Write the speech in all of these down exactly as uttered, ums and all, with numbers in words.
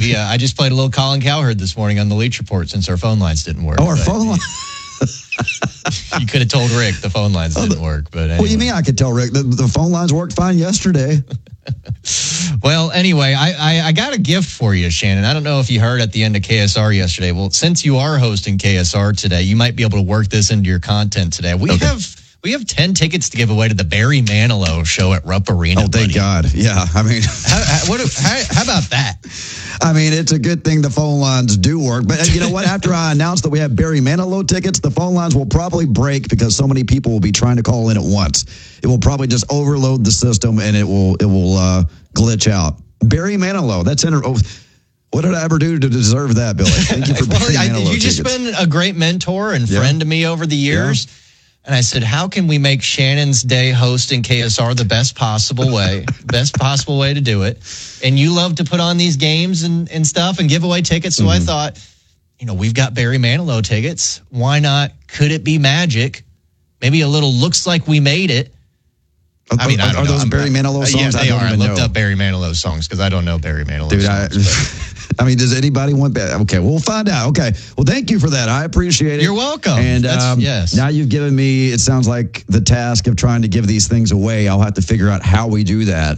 We, uh, I just played a little Colin Cowherd this morning on the Leach Report since our phone lines didn't work. Oh, our phone lines. You could have told Rick the phone lines didn't oh, work. But anyway. What do you mean I could tell Rick? The, the phone lines worked fine yesterday. Well, anyway, I, I, I got a gift for you, Shannon. I don't know if you heard at the end of K S R yesterday. Well, since you are hosting K S R today, you might be able to work this into your content today. We okay. have... We have ten tickets to give away to the Barry Manilow show at Rupp Arena. Oh, thank buddy. God. Yeah, I mean. how, how, what, how, how about that? I mean, it's a good thing the phone lines do work. But you know what? After I announce that we have Barry Manilow tickets, the phone lines will probably break because so many people will be trying to call in at once. It will probably just overload the system and it will it will uh, glitch out. Barry Manilow, that's in. Oh, what did I ever do to deserve that, Billy? Thank you for well, Barry I, Manilow You've just tickets. been a great mentor and friend yeah. to me over the years. Yeah. And I said, how can we make Shannon's day hosting K S R the best possible way, best possible way to do it? And you love to put on these games and, and stuff and give away tickets. So mm-hmm. I thought, you know, we've got Barry Manilow tickets. Why not? Could it be magic? Maybe a little looks like we made it. I mean, are, I don't are know. those I'm, Barry Manilow songs? Yeah, they I are. I looked know. up Barry Manilow songs because I don't know Barry Manilow Dude, songs. I, I mean, does anybody want that? Okay, we'll find out. Okay. Well, thank you for that. I appreciate it. You're welcome. And um, yes. now you've given me, it sounds like, the task of trying to give these things away. I'll have to figure out how we do that.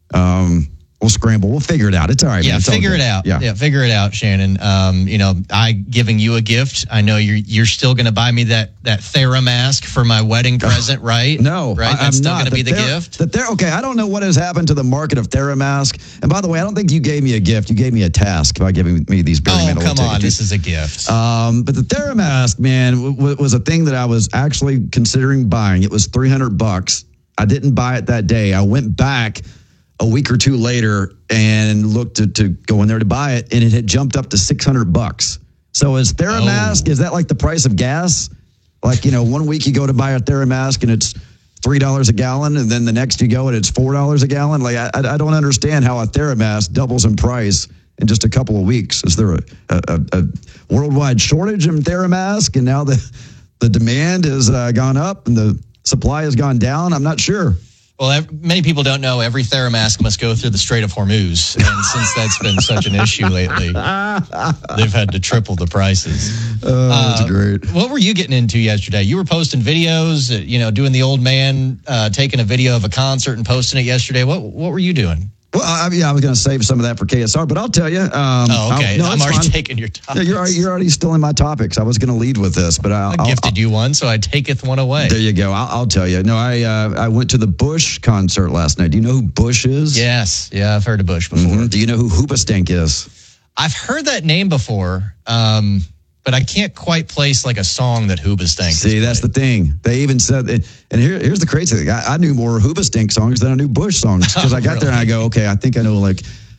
Um, we'll scramble. We'll figure it out. It's all right. Yeah, man. figure it out. Yeah. yeah, figure it out, Shannon. Um, you know, I giving you a gift. I know you're you're still going to buy me that that TheraMask for my wedding present, right? No, right. That's I'm still going to be the Thera, gift. The Thera, okay, I don't know what has happened to the market of TheraMask. And by the way, I don't think you gave me a gift. You gave me a task by giving me these Barry Manilow tickets. Oh, come on, this is a gift. Um, but the TheraMask, man, w- w- was a thing that I was actually considering buying. It was three hundred bucks. I didn't buy it that day. I went back a week or two later and looked to, to go in there to buy it, and it had jumped up to six hundred bucks. So is TheraMask, oh. is that like the price of gas? Like, you know, one week you go to buy a TheraMask and it's three dollars a gallon, and then the next you go and it's four dollars a gallon? Like, I, I don't understand how a TheraMask doubles in price in just a couple of weeks. Is there a, a, a worldwide shortage in TheraMask, and now the, the demand has uh, gone up and the supply has gone down? I'm not sure. Well, many people don't know every TheraMask must go through the Strait of Hormuz. And since that's been such an issue lately, they've had to triple the prices. Oh, that's uh, great. What were you getting into yesterday? You were posting videos, you know, doing the old man, uh, taking a video of a concert and posting it yesterday. What What were you doing? Well, I mean, I was going to save some of that for K S R, but I'll tell you. Um, oh, okay. No, I'm already fine. taking your topics. Yeah, you're, already, you're already still in my topics. I was going to lead with this, but I'll, I gifted I'll, you one, so I taketh one away. There you go. I'll, I'll tell you. No, I uh, I went to the Bush concert last night. Do you know who Bush is? Yes. Yeah, I've heard of Bush before. Mm-hmm. Do you know who Hoobastank is? I've heard that name before. Um, But I can't quite place like a song that Hoobastank. See, that's the thing. They even said, and here, here's the crazy thing. I, I knew more Hoobastank songs than I knew Bush songs because I got really? there and I go, okay, I think I know like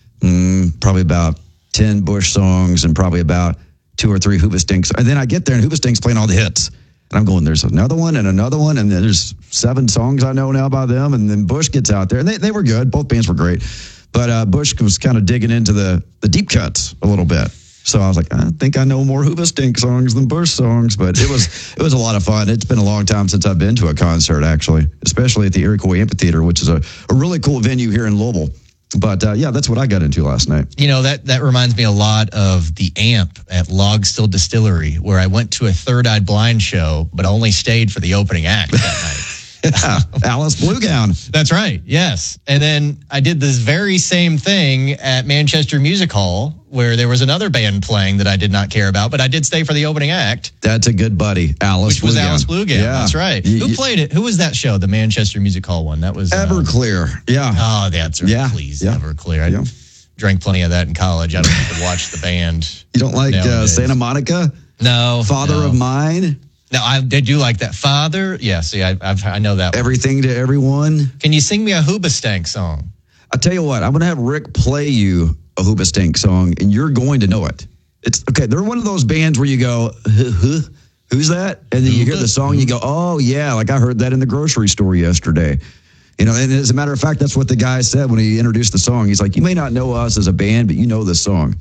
mm, probably about ten Bush songs and probably about two or three Hoobastanks. And then I get there and Hoobastank's playing all the hits. And I'm going, there's another one and another one. And then there's seven songs I know now by them. And then Bush gets out there. And they, they were good. Both bands were great. But uh, Bush was kind of digging into the, the deep cuts a little bit. So I was like, I think I know more Hoobastank songs than Bush songs, but it was it was a lot of fun. It's been a long time since I've been to a concert, actually, especially at the Iroquois Amphitheater, which is a, a really cool venue here in Louisville. But uh, yeah, that's what I got into last night. You know, that, that reminds me a lot of the Amp at Log Still Distillery, where I went to a Third Eye Blind show, but only stayed for the opening act that night. Yeah, Alice Bluegown. That's right. Yes. And then I did this very same thing at Manchester Music Hall, where there was another band playing that I did not care about, but I did stay for the opening act. That's a good buddy, Alice Which was Bluegown. Alice Bluegown. Yeah. That's right. You, Who played it? Who was that show? The Manchester Music Hall one. That was Everclear. Uh, yeah. Oh, that's right. Yeah. Please, yeah. Everclear. I yeah. drank plenty of that in college. I don't even watch the band. You don't like uh, Santa Monica? No. Father no. of Mine? No, I did do like that. Father, yeah, see, I I've, I know that one. Everything to Everyone. Can you sing me a Hoobastank song? I'll tell you what, I'm going to have Rick play you a Hoobastank song, and you're going to know it. It's okay, they're one of those bands where you go, huh, huh, who's that? And then you hear the song, and you go, oh, yeah, like I heard that in the grocery store yesterday. You know, and as a matter of fact, that's what the guy said when he introduced the song. He's like, you may not know us as a band, but you know this song.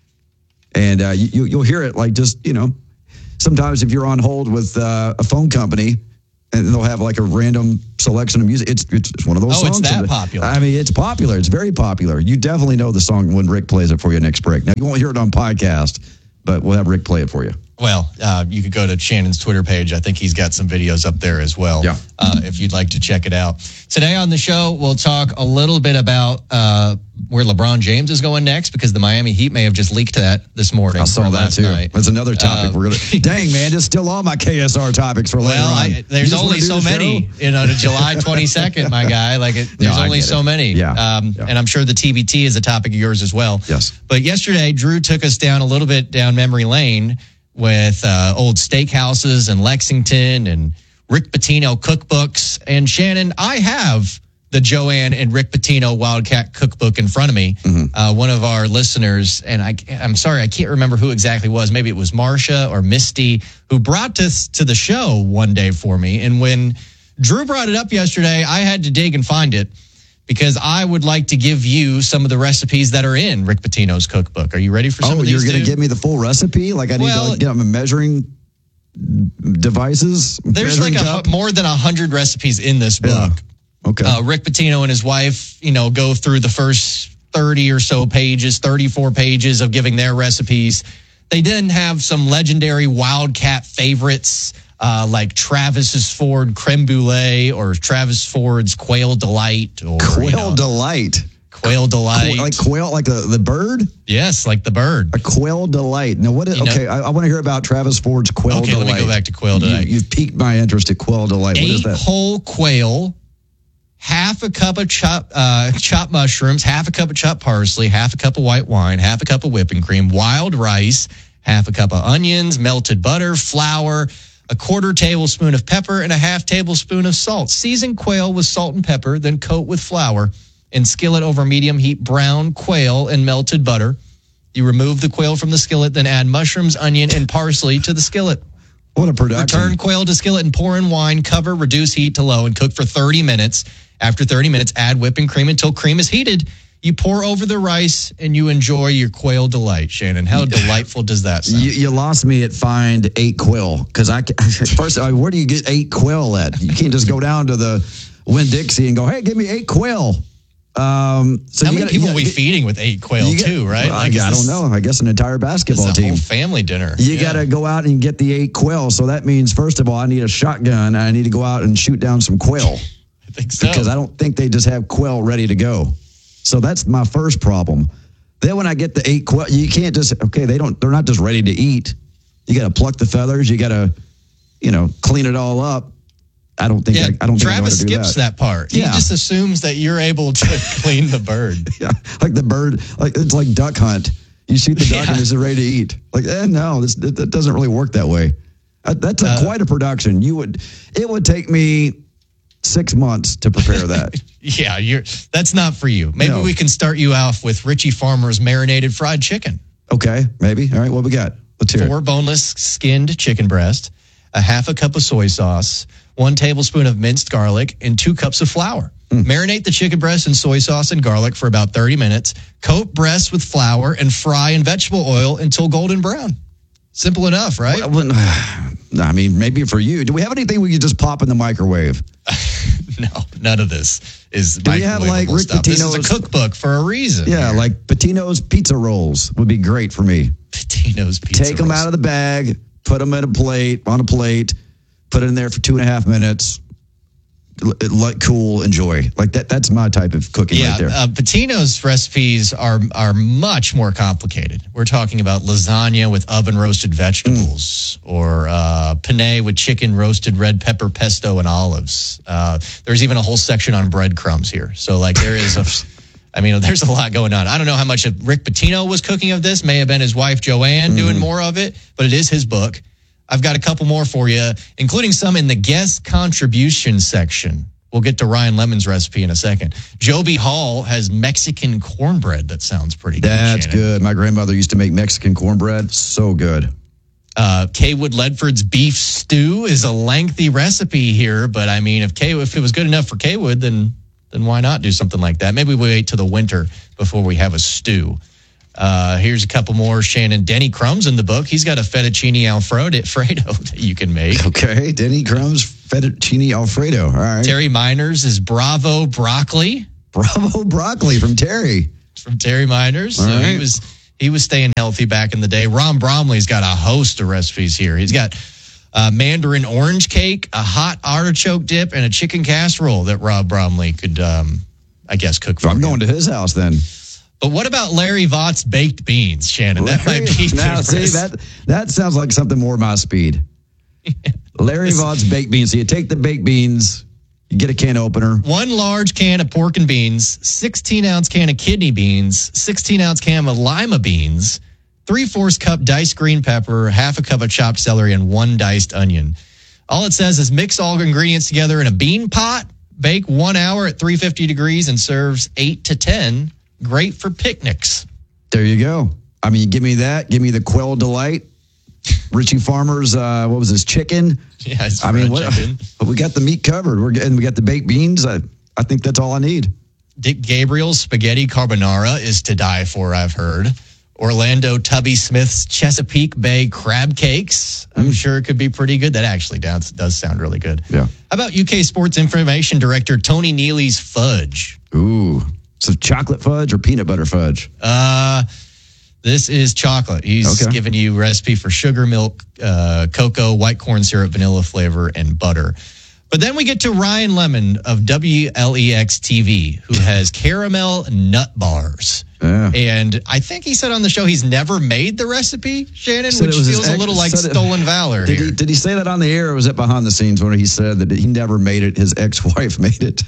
And uh, you, you'll hear it like just, you know, sometimes if you're on hold with uh, a phone company and they'll have like a random selection of music. It's it's one of those oh, songs. Oh, it's that popular. I mean, it's popular. It's very popular. You definitely know the song when Rick plays it for you next break. Now, you won't hear it on podcast, but we'll have Rick play it for you. Well, uh, you could go to Shannon's Twitter page. I think he's got some videos up there as well, yeah. uh, if you'd like to check it out. Today on the show, we'll talk a little bit about uh, where LeBron James is going next, because the Miami Heat may have just leaked that this morning. I saw that too. Night. That's another topic. Uh, we're gonna. Dang, man, just still all my K S R topics for later well, on. I, there's only so many. You know, to July twenty-second, my guy. Like, it, there's no, only so it. many. Yeah. Um, yeah. And I'm sure the T B T is a topic of yours as well. Yes. But yesterday, Drew took us down a little bit down memory lane with uh, old steakhouses in Lexington and Rick Pitino cookbooks. And Shannon, I have the Joanne and Rick Pitino Wildcat cookbook in front of me. Mm-hmm. Uh, one of our listeners, and I, I'm sorry, I can't remember who exactly it was. Maybe it was Marcia or Misty, who brought this to the show one day for me. And when Drew brought it up yesterday, I had to dig and find it, because I would like to give you some of the recipes that are in Rick Pitino's cookbook. Are you ready for some oh, of these? Oh, you're going to give me the full recipe? Like I need well, to like, get my measuring devices? There's measuring like a, more than one hundred recipes in this book. Yeah. Okay. Uh, Rick Pitino and his wife, you know, go through the first thirty or so pages, thirty-four pages of giving their recipes. They then have some legendary Wildcat favorites, Uh, like Travis's Ford Creme Brulee or Travis Ford's Quail Delight. Or, Quail you know, Delight. Quail Delight. Qu- like quail, like the, the bird? Yes, like the bird. A Quail Delight. Now, what is, you okay, know, I, I want to hear about Travis Ford's Quail okay, Delight. Okay, let me go back to Quail Delight. You, you've piqued my interest at Quail Delight. What Eight is that? whole quail, half a cup of chopped uh, chopped mushrooms, half a cup of chopped parsley, half a cup of white wine, half a cup of whipping cream, wild rice, half a cup of onions, melted butter, flour, a quarter tablespoon of pepper, and a half tablespoon of salt. Season quail with salt and pepper, then coat with flour, and skillet over medium heat brown quail and melted butter. You remove the quail from the skillet, then add mushrooms, onion, and parsley to the skillet. What a production. Return quail to skillet and pour in wine. Cover, reduce heat to low, and cook for thirty minutes. After thirty minutes, add whipping cream until cream is heated. You pour over the rice and you enjoy your Quail Delight. Shannon, how delightful does that sound? You, you lost me at find eight quail, because I first, I, where do you get eight quail at? You can't just go down to the Winn-Dixie and go, hey, give me eight quail. Um, so how you many gotta, people you are we get, feeding with eight quail get, too, right? Well, like, I, I this, don't know. I guess an entire basketball it's a team. Whole family dinner. You yeah. got to go out and get the eight quail. So that means, first of all, I need a shotgun. I need to go out and shoot down some quail. I think so. Because I don't think they just have quail ready to go. So that's my first problem. Then when I get the eight quail, you can't just, okay, they don't, they're not just ready to eat. You got to pluck the feathers. You got to, you know, clean it all up. I don't think, yeah, I, I don't Travis think I know how to do skips that. that part. Yeah. He just assumes that you're able to clean the bird. Yeah. Like the bird, like it's like duck hunt. You shoot the duck yeah. and it's ready to eat. Like, eh, no, this, that, that doesn't really work that way. That, that's a, uh, quite a production. You would, it would take me six months to prepare that. yeah, you're. That's not for you. Maybe no. we can start you off with Richie Farmer's marinated fried chicken. Okay, maybe. All right, what we got? Let's hear Four it. boneless skinned chicken breast, a half a cup of soy sauce, one tablespoon of minced garlic, and two cups of flour. Mm. Marinate the chicken breast in soy sauce and garlic for about thirty minutes. Coat breasts with flour and fry in vegetable oil until golden brown. Simple enough, right? Well, I mean, maybe for you. Do we have anything we could just pop in the microwave? No, none of this is Do you have like Rick stuff. Pitino's? This is a cookbook for a reason. Yeah, here. like Pitino's pizza rolls would be great for me. Pitino's pizza Take them rolls. out of the bag, put them in a plate, on a plate, put it in there for two and a half minutes. Let cool, enjoy. Like that. That's my type of cooking yeah, right there. Uh, Pitino's recipes are are much more complicated. We're talking about lasagna with oven roasted vegetables, mm. or uh, penne with chicken, roasted red pepper, pesto, and olives. Uh, there's even a whole section on breadcrumbs here. So like there is a, I mean, there's a lot going on. I don't know how much of Rick Pitino was cooking of this. May have been his wife Joanne mm. doing more of it, but it is his book. I've got a couple more for you, including some in the guest contribution section. We'll get to Ryan Lemon's recipe in a second. Joby Hall has Mexican cornbread that sounds pretty good. That's Shannon. good. My grandmother used to make Mexican cornbread. So good. Uh, Kaywood Ledford's beef stew is a lengthy recipe here, but I mean, if Kay, if it was good enough for Kaywood, then then why not do something like that? Maybe we wait till the winter before we have a stew. Uh, here's a couple more. Shannon, Denny Crumb's in the book. He's got a fettuccine Alfredo that you can make. Okay, Denny Crumb's fettuccine Alfredo. All right. Terry Miners is Bravo Broccoli. Bravo Broccoli from Terry. From Terry Miners. All so right. he was he was staying healthy back in the day. Ron Bromley's got a host of recipes here. He's got uh, mandarin orange cake, a hot artichoke dip, and a chicken casserole that Rob Bromley could, um, I guess, cook for I'm him. going to his house then. But what about Larry Vought's baked beans, Shannon? That might be now, see, different. that, that sounds like something more my speed. Larry Vought's baked beans. So you take the baked beans, you get a can opener. One large can of pork and beans, sixteen ounce can of kidney beans, sixteen ounce can of lima beans, three-fourths cup diced green pepper, half a cup of chopped celery, and one diced onion. All it says is mix all ingredients together in a bean pot, bake one hour at three hundred fifty degrees, and serves eight to ten. Great for picnics. There you go. I mean, give me that. Give me the Quail Delight. Richie Farmer's, uh, what was his, chicken? Yeah, it's I mean, what, chicken. we got the meat covered. We're getting, we got the baked beans. I, I think that's all I need. Dick Gabriel's spaghetti carbonara is to die for, I've heard. Orlando Tubby Smith's Chesapeake Bay crab cakes. I'm mm. sure it could be pretty good. That actually does, does sound really good. Yeah. How about U K Sports Information Director Tony Neely's fudge? Ooh. So chocolate fudge or peanut butter fudge? Uh, this is chocolate. He's okay. giving you recipe for sugar, milk, uh, cocoa, white corn syrup, vanilla flavor, and butter. But then we get to Ryan Lemon of W L E X T V, who has caramel nut bars. Yeah. And I think he said on the show he's never made the recipe, Shannon, which feels ex- a little like stolen it, valor did here. He, did he say that on the air or was it behind the scenes when he said that he never made it? His ex-wife made it.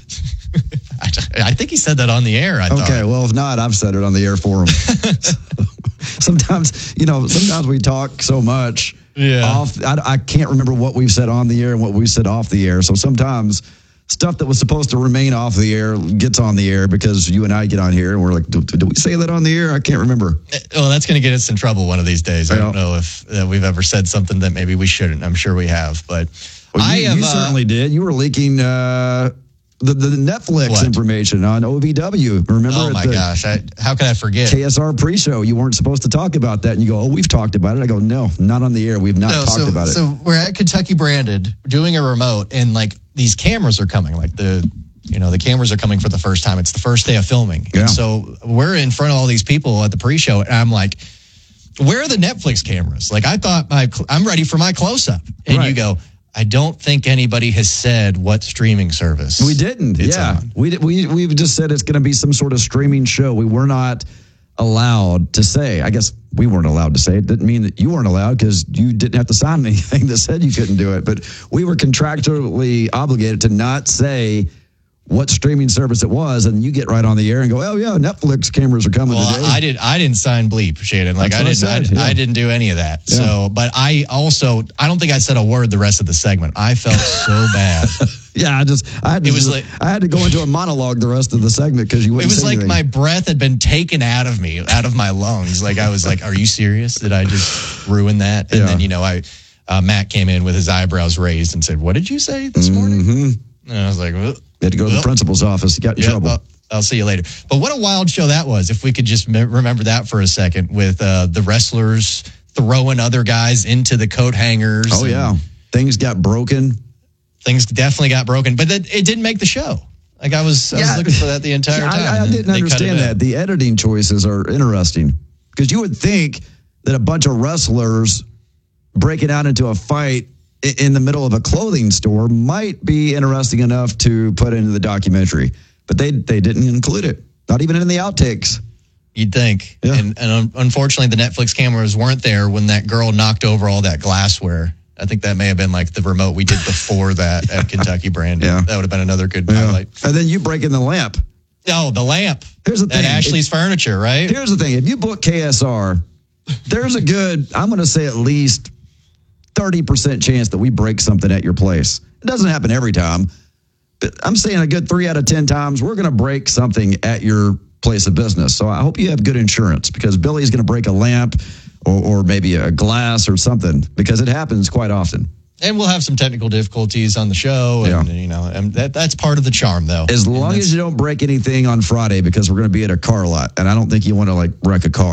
I, I think he said that on the air. I okay, thought. well, if not, I've said it on the air for him. sometimes, you know, sometimes we talk so much yeah. off. I, I can't remember what we've said on the air and what we said off the air. So sometimes stuff that was supposed to remain off the air gets on the air because you and I get on here and we're like, do, do we say that on the air? I can't remember. Well, that's going to get us in trouble one of these days. I Yeah. don't know if uh, we've ever said something that maybe we shouldn't. I'm sure we have, but Well, I you, have, you uh, certainly did. You were leaking uh, the, the Netflix What? information on O V W. Remember? Oh at my the gosh, I, how can I forget? K S R pre-show, you weren't supposed to talk about that. And you go, oh, we've talked about it. I go, no, not on the air. We've not No, talked so, about it. So we're at Kentucky Branded doing a remote, and like these cameras are coming, like the, you know, the cameras are coming for the first time. It's the first day of filming. Yeah. And so we're in front of all these people at the pre-show, and I'm like, where are the Netflix cameras? Like I thought my, I'm ready for my close-up. And Right. you go, I don't think anybody has said what streaming service. We didn't. It's yeah. on. We, we, we've just said it's going to be some sort of streaming show. We were not allowed to say. I guess we weren't allowed to say. It didn't mean that you weren't allowed because you didn't have to sign anything that said you couldn't do it. But we were contractually obligated to not say what streaming service it was, and you get right on the air and go, "Oh yeah, Netflix cameras are coming Well, today." I did. I didn't sign bleep, Shannon. Like That's I what I didn't. I, said, yeah. I didn't do any of that. Yeah. So, but I also. I don't think I said a word the rest of the segment. I felt so bad. Yeah, I just I had to It was just- like- I had to go into a monologue the rest of the segment because you It wouldn't was say like anything. my breath had been taken out of me, out of my lungs. Like I was like, "Are you serious? Did I just ruin that?" And Yeah. then you know, I uh, Matt came in with his eyebrows raised and said, "What did you say this morning?" Mm-hmm. And I was like, well, You had to go to well, the principal's office. You got in yeah, trouble. I'll, I'll see you later. But what a wild show that was. If we could just me- remember that for a second, with uh, the wrestlers throwing other guys into the coat hangers. Oh and yeah, things got broken. things definitely got broken, but that, it didn't make the show. Like I was, I Yeah. was looking for that the entire Yeah, time. I, I and didn't they cut understand it that. out. The editing choices are interesting because you would think that a bunch of wrestlers breaking out into a fight i- in the middle of a clothing store might be interesting enough to put into the documentary, but they they didn't include it. Not even in the outtakes. You'd think. Yeah. And, and un- unfortunately, the Netflix cameras weren't there when that girl knocked over all that glassware. I think that may have been like the remote we did before that at Kentucky Brandon. Yeah. That would have been another good Yeah. highlight. And then you break in the lamp. Oh, the lamp. Here's the At thing. Ashley's Furniture, right? Here's the thing. If you book K S R, there's a good, I'm going to say at least thirty percent chance that we break something at your place. It doesn't happen every time, but I'm saying a good three out of ten times, we're going to break something at your place of business. So I hope you have good insurance because Billy's going to break a lamp or, or maybe a glass or something because it happens quite often. And we'll have some technical difficulties on the show. And, Yeah. you know, and that, that's part of the charm, though. As And long that's- as you don't break anything on Friday because we're going to be at a car lot. And I don't think you want to like wreck a car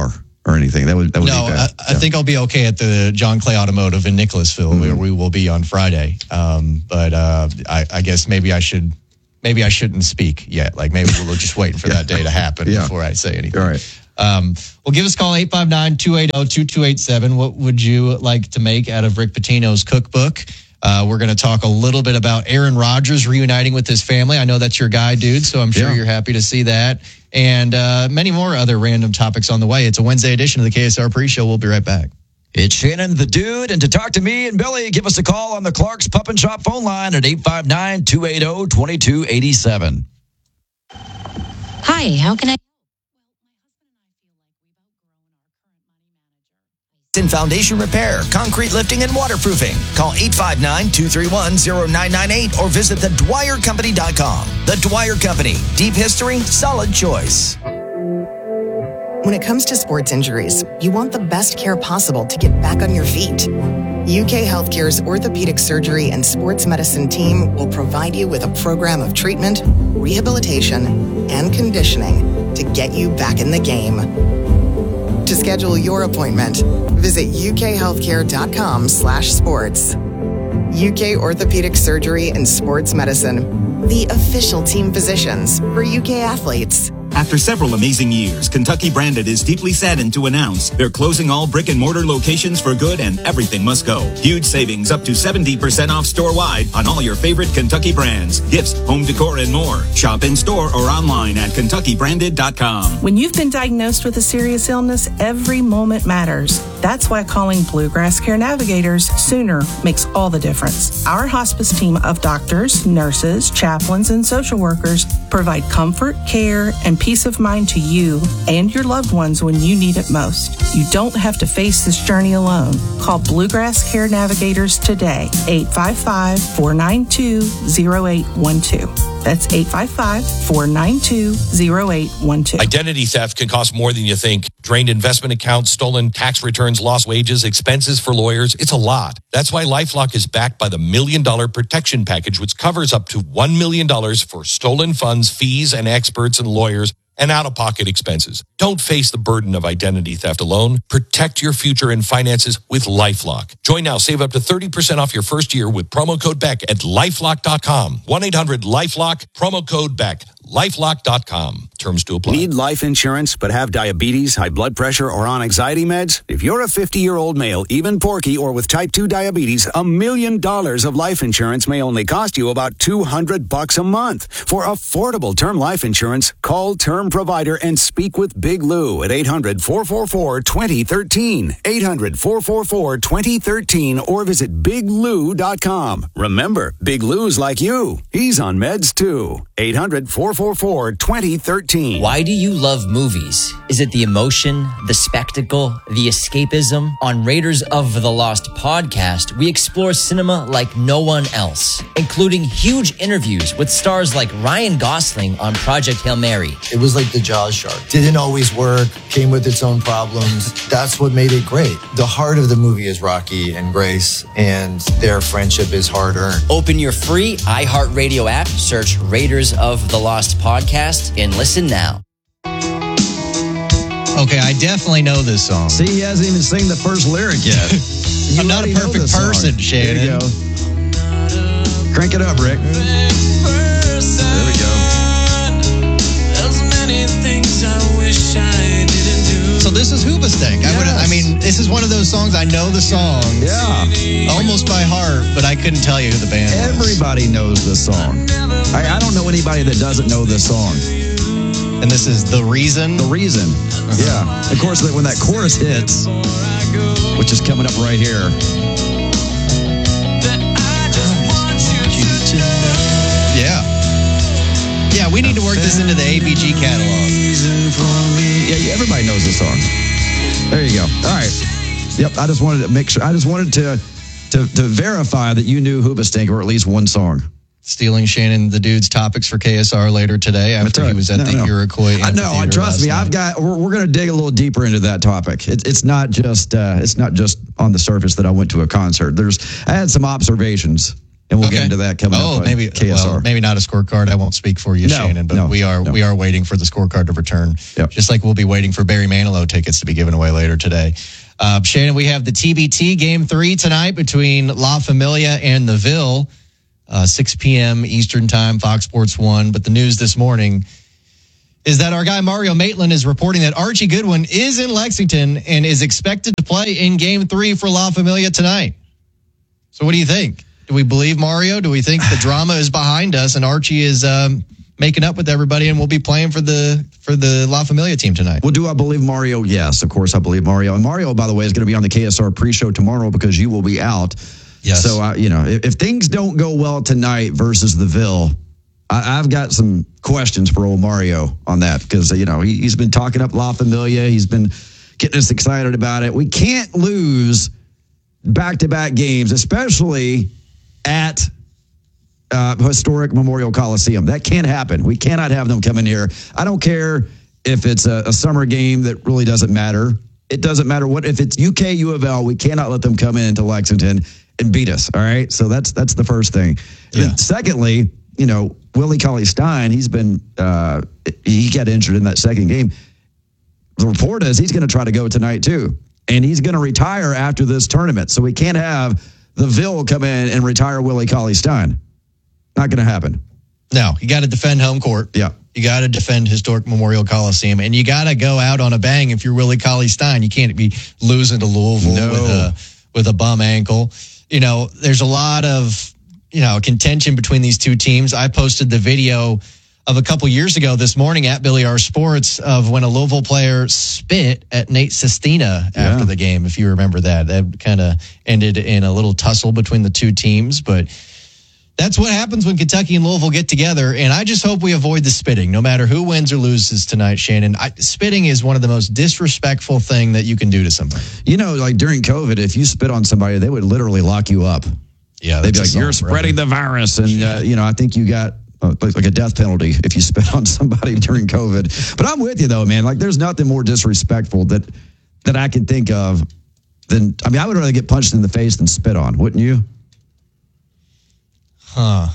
or anything. That would that would no, be bad. I, I yeah. think I'll be okay at the John Clay Automotive in Nicholasville, mm-hmm. where we will be on Friday. Um, but uh, I, I guess maybe I should maybe I shouldn't speak yet. Like maybe we'll just wait for yeah. that day to happen yeah. before I say anything. All right. Um, well, give us a call, eight five nine, two eight zero, two two eight seven. What would you like to make out of Rick Pitino's cookbook? Uh, we're going to talk a little bit about Aaron Rodgers reuniting with his family. I know that's your guy, dude, so I'm sure yeah. you're happy to see that. And uh, many more other random topics on the way. It's a Wednesday edition of the K S R Pre-Show. We'll be right back. It's Shannon the Dude, and to talk to me and Billy, give us a call on the Clark's Pup and Shop phone line at eight five nine, two eight zero, two two eight seven. Hi, how can I... In foundation repair, concrete lifting, and waterproofing. Call eight five nine, two three one, zero nine nine eight or visit the dwyer company dot com. The Dwyer Company. Deep history, solid choice. When it comes to sports injuries, you want the best care possible to get back on your feet. U K Healthcare's orthopedic surgery and sports medicine team will provide you with a program of treatment, rehabilitation, and conditioning to get you back in the game. To schedule your appointment, visit U K healthcare dot com slash sports. U K Orthopedic Surgery and Sports Medicine, the official team physicians for U K athletes. After several amazing years, Kentucky Branded is deeply saddened to announce they're closing all brick and mortar locations for good and everything must go. Huge savings up to seventy percent off store-wide on all your favorite Kentucky brands, gifts, home decor, and more. Shop in store or online at kentucky branded dot com. When you've been diagnosed with a serious illness, every moment matters. That's why calling Bluegrass Care Navigators sooner makes all the difference. Our hospice team of doctors, nurses, chaplains, and social workers provide comfort, care, and peace of mind to you and your loved ones when you need it most. You don't have to face this journey alone. Call Bluegrass Care Navigators today, eight five five, four nine two, zero eight one two. That's eight five five, four nine two, zero eight one two. Identity theft can cost more than you think. Drained investment accounts, stolen tax returns, lost wages, expenses for lawyers. It's a lot. That's why LifeLock is backed by the Million Dollar Protection Package, which covers up to one million dollars for stolen funds, fees, and experts and lawyers, and out-of-pocket expenses. Don't face the burden of identity theft alone. Protect your future and finances with LifeLock. Join now. Save up to thirty percent off your first year with promo code Beck at lifelock dot com. one eight hundred LifeLock, promo code Beck. lifelock dot com. Terms to apply. Need life insurance but have diabetes, high blood pressure, or on anxiety meds? If you're a fifty-year-old male, even porky, or with type two diabetes, a million dollars of life insurance may only cost you about two hundred bucks a month. For affordable term life insurance, call Term Provider and speak with Big Lou at eight hundred, four four four, two zero one three. eight hundred, four four four, two zero one three or visit big lou dot com. Remember, Big Lou's like you. He's on meds too. eight hundred, four four four, two zero one three. Why do you love movies? Is it the emotion, the spectacle, the escapism? On Raiders of the Lost podcast, we explore cinema like no one else, including huge interviews with stars like Ryan Gosling on Project Hail Mary. It was like the Jaws shark. Didn't always work, came with its own problems. That's what made it great. The heart of the movie is Rocky and Grace, and their friendship is hard-earned. Open your free iHeartRadio app, search Raiders of the Lost podcast, and listen now. Okay, I definitely know this song. See, he hasn't even sung the first lyric yet. I'm not a perfect person, Shannon. There you go. Crank it up, Rick. There we go. So this is Hoobastank. Yes. I would. I mean, this is one of those songs. I know the song. Yeah. Almost by heart, but I couldn't tell you who the band was. Everybody knows this song. I, I don't know anybody that doesn't know this song. And this is The Reason? The Reason. Uh-huh. Yeah. Of course, when that chorus hits, which is coming up right here. Yeah. Yeah, we need to work this into the A B G catalog. Yeah, everybody knows this song. There you go. All right. Yep, I just wanted to make sure. I just wanted to to, to verify that you knew Hoobastank, or at least one song. Stealing Shannon the Dude's topics for K S R later today after he was at no, the no. Iroquois. I know. Trust me, night. I've got. We're, we're going to dig a little deeper into that topic. It's it's not just uh, it's not just on the surface that I went to a concert. There's I had some observations And we'll Okay. get into that coming oh, up on maybe, K S R. Well, maybe not a scorecard. I won't speak for you, No, Shannon, but no, we are no. we are waiting for the scorecard to return. Yep. Just like we'll be waiting for Barry Manilow tickets to be given away later today. Uh, Shannon, we have the T B T game three tonight between La Familia and the Ville, uh, six p.m. Eastern time, Fox Sports one. But the news this morning is that our guy Mario Maitland is reporting that Archie Goodwin is in Lexington and is expected to play in game three for La Familia tonight. So what do you think? Do we believe Mario? Do we think the drama is behind us and Archie is um, making up with everybody and we'll be playing for the for the La Familia team tonight? Well, do I believe Mario? Yes, of course I believe Mario. And Mario, by the way, is going to be on the K S R pre-show tomorrow because you will be out. Yes. So, uh, you know, if, if things don't go well tonight versus the Ville, I, I've got some questions for old Mario on that because, you know, he, he's been talking up La Familia. He's been getting us excited about it. We can't lose back-to-back games, especially at uh, historic Memorial Coliseum. That can't happen. We cannot have them come in here. I don't care if it's a, a summer game that really doesn't matter. It doesn't matter what if it's U K U of L. We cannot let them come into Lexington and beat us. All right. So that's that's the first thing. Yeah. Then secondly, you know, Willie Cauley-Stein, he's been uh, he got injured in that second game. The report is he's going to try to go tonight too, and he's going to retire after this tournament. So we can't have the Ville come in and retire Willie Cauley-Stein. Not going to happen. No, you got to defend home court. Yeah. You got to defend historic Memorial Coliseum, and you got to go out on a bang if you're Willie Cauley-Stein. You can't be losing to Louisville No. with a with a bum ankle. You know, there's a lot of, you know, contention between these two teams. I posted the video of a couple years ago this morning at Billy R Sports of when a Louisville player spit at Nate Sestina Yeah. after the game, if you remember that. That kind of ended in a little tussle between the two teams, but that's what happens when Kentucky and Louisville get together, and I just hope we avoid the spitting, no matter who wins or loses tonight, Shannon. I, spitting is one of the most disrespectful thing that you can do to somebody. You know, like during COVID, if you spit on somebody, they would literally lock you up. Yeah, They'd be like, that's you're assault, spreading brother. the virus. And, uh, you know, I think you got uh, like, like a death penalty if you spit on somebody during COVID. But I'm with you, though, man. Like, there's nothing more disrespectful that, that I can think of than, I mean, I would rather get punched in the face than spit on, wouldn't you? Huh.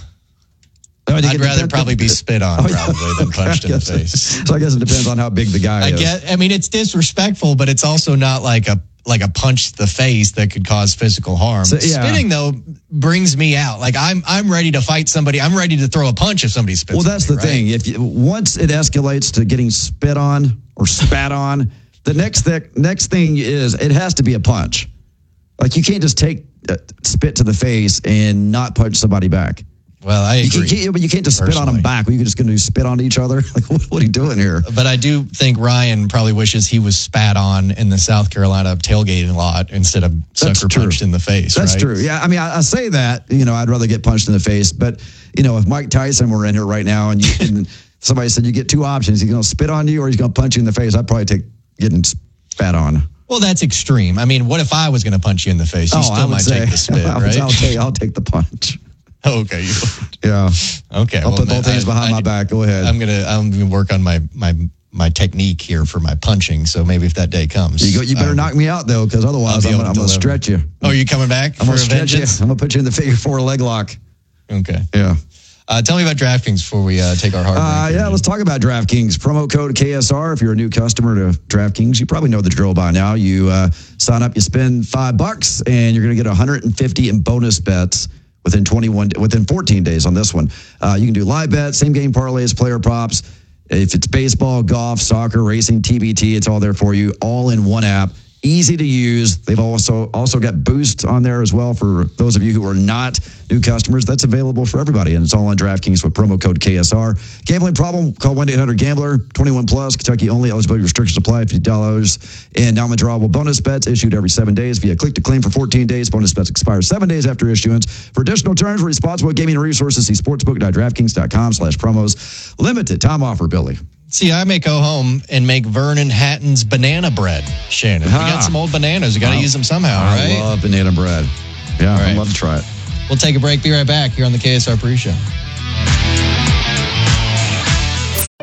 I mean, I'd it rather depends- probably be spit on Oh, yeah. probably than punched in the I guess- face. So I guess it depends on how big the guy I is. get. I mean, it's disrespectful, but it's also not like a like a punch to the face that could cause physical harm. So, yeah. Spitting though brings me out. Like I'm I'm ready to fight somebody. I'm ready to throw a punch if somebody spits. Well, on that's me, the right? thing. If you, once it escalates to getting spit on or spat on, the next thing next thing is it has to be a punch. Like you can't just take uh, spit to the face and not punch somebody back. Well, I You agree. can't, but you can't just spit on them Personally. back. Well, you're just going to spit on each other. Like, what, what are you doing here? But I do think Ryan probably wishes he was spat on in the South Carolina tailgating lot instead of That's sucker true. punched in the face. That's right? true. Yeah, I mean, I, I say that. You know, I'd rather get punched in the face. But you know, if Mike Tyson were in here right now and, you, and somebody said you get two options, he's going to spit on you or he's going to punch you in the face, I'd probably take getting spat on. Well, that's extreme. I mean, what if I was going to punch you in the face? You Oh, still I would might say, take the spit, I would- right? I'll take, I'll take the punch. Okay. You, Yeah. okay. I'll well, put then both hands I- behind I- my back. Go ahead. I'm gonna I'm gonna work on my my my technique here for my punching. So maybe if that day comes, you, go, you better um, knock me out though, because otherwise I'll be I'm, able gonna- to I'm going to deliver. stretch you. Oh, are you coming back I'm for going to stretch you. vengeance? I'm going to put you in the figure four leg lock. Okay. Yeah. Uh, tell me about DraftKings before we uh, take our hard break. Uh, here. yeah, let's talk about DraftKings. Promo code K S R. If you're a new customer to DraftKings, you probably know the drill by now. You uh, sign up, you spend five bucks, and you're going to get one hundred fifty in bonus bets within twenty-one, within fourteen days on this one. Uh, you can do live bets, same game parlays, player props. If it's baseball, golf, soccer, racing, T B T, it's all there for you, all in one app. Easy to use. They've also also got Boost on there as well for those of you who are not new customers. That's available for everybody, and it's all on DraftKings with promo code K S R. Gambling problem? Call one eight hundred gambler. twenty-one plus. Kentucky only. Eligibility restrictions apply. fifty dollars and non-withdrawable bonus bets issued every seven days via click to claim for fourteen days. Bonus bets expire seven days after issuance. For additional terms, responsible gaming and resources, see sportsbook.draftkings.com slash promos. Limited time offer, Billy. See, I may go home and make Vernon Hatton's banana bread, Shannon. We got Ah. some old bananas. We got to Wow. use them somehow, I right? love banana bread. Yeah, All right. I'd love to try it. We'll take a break. Be right back here on the K S R Pre-Show.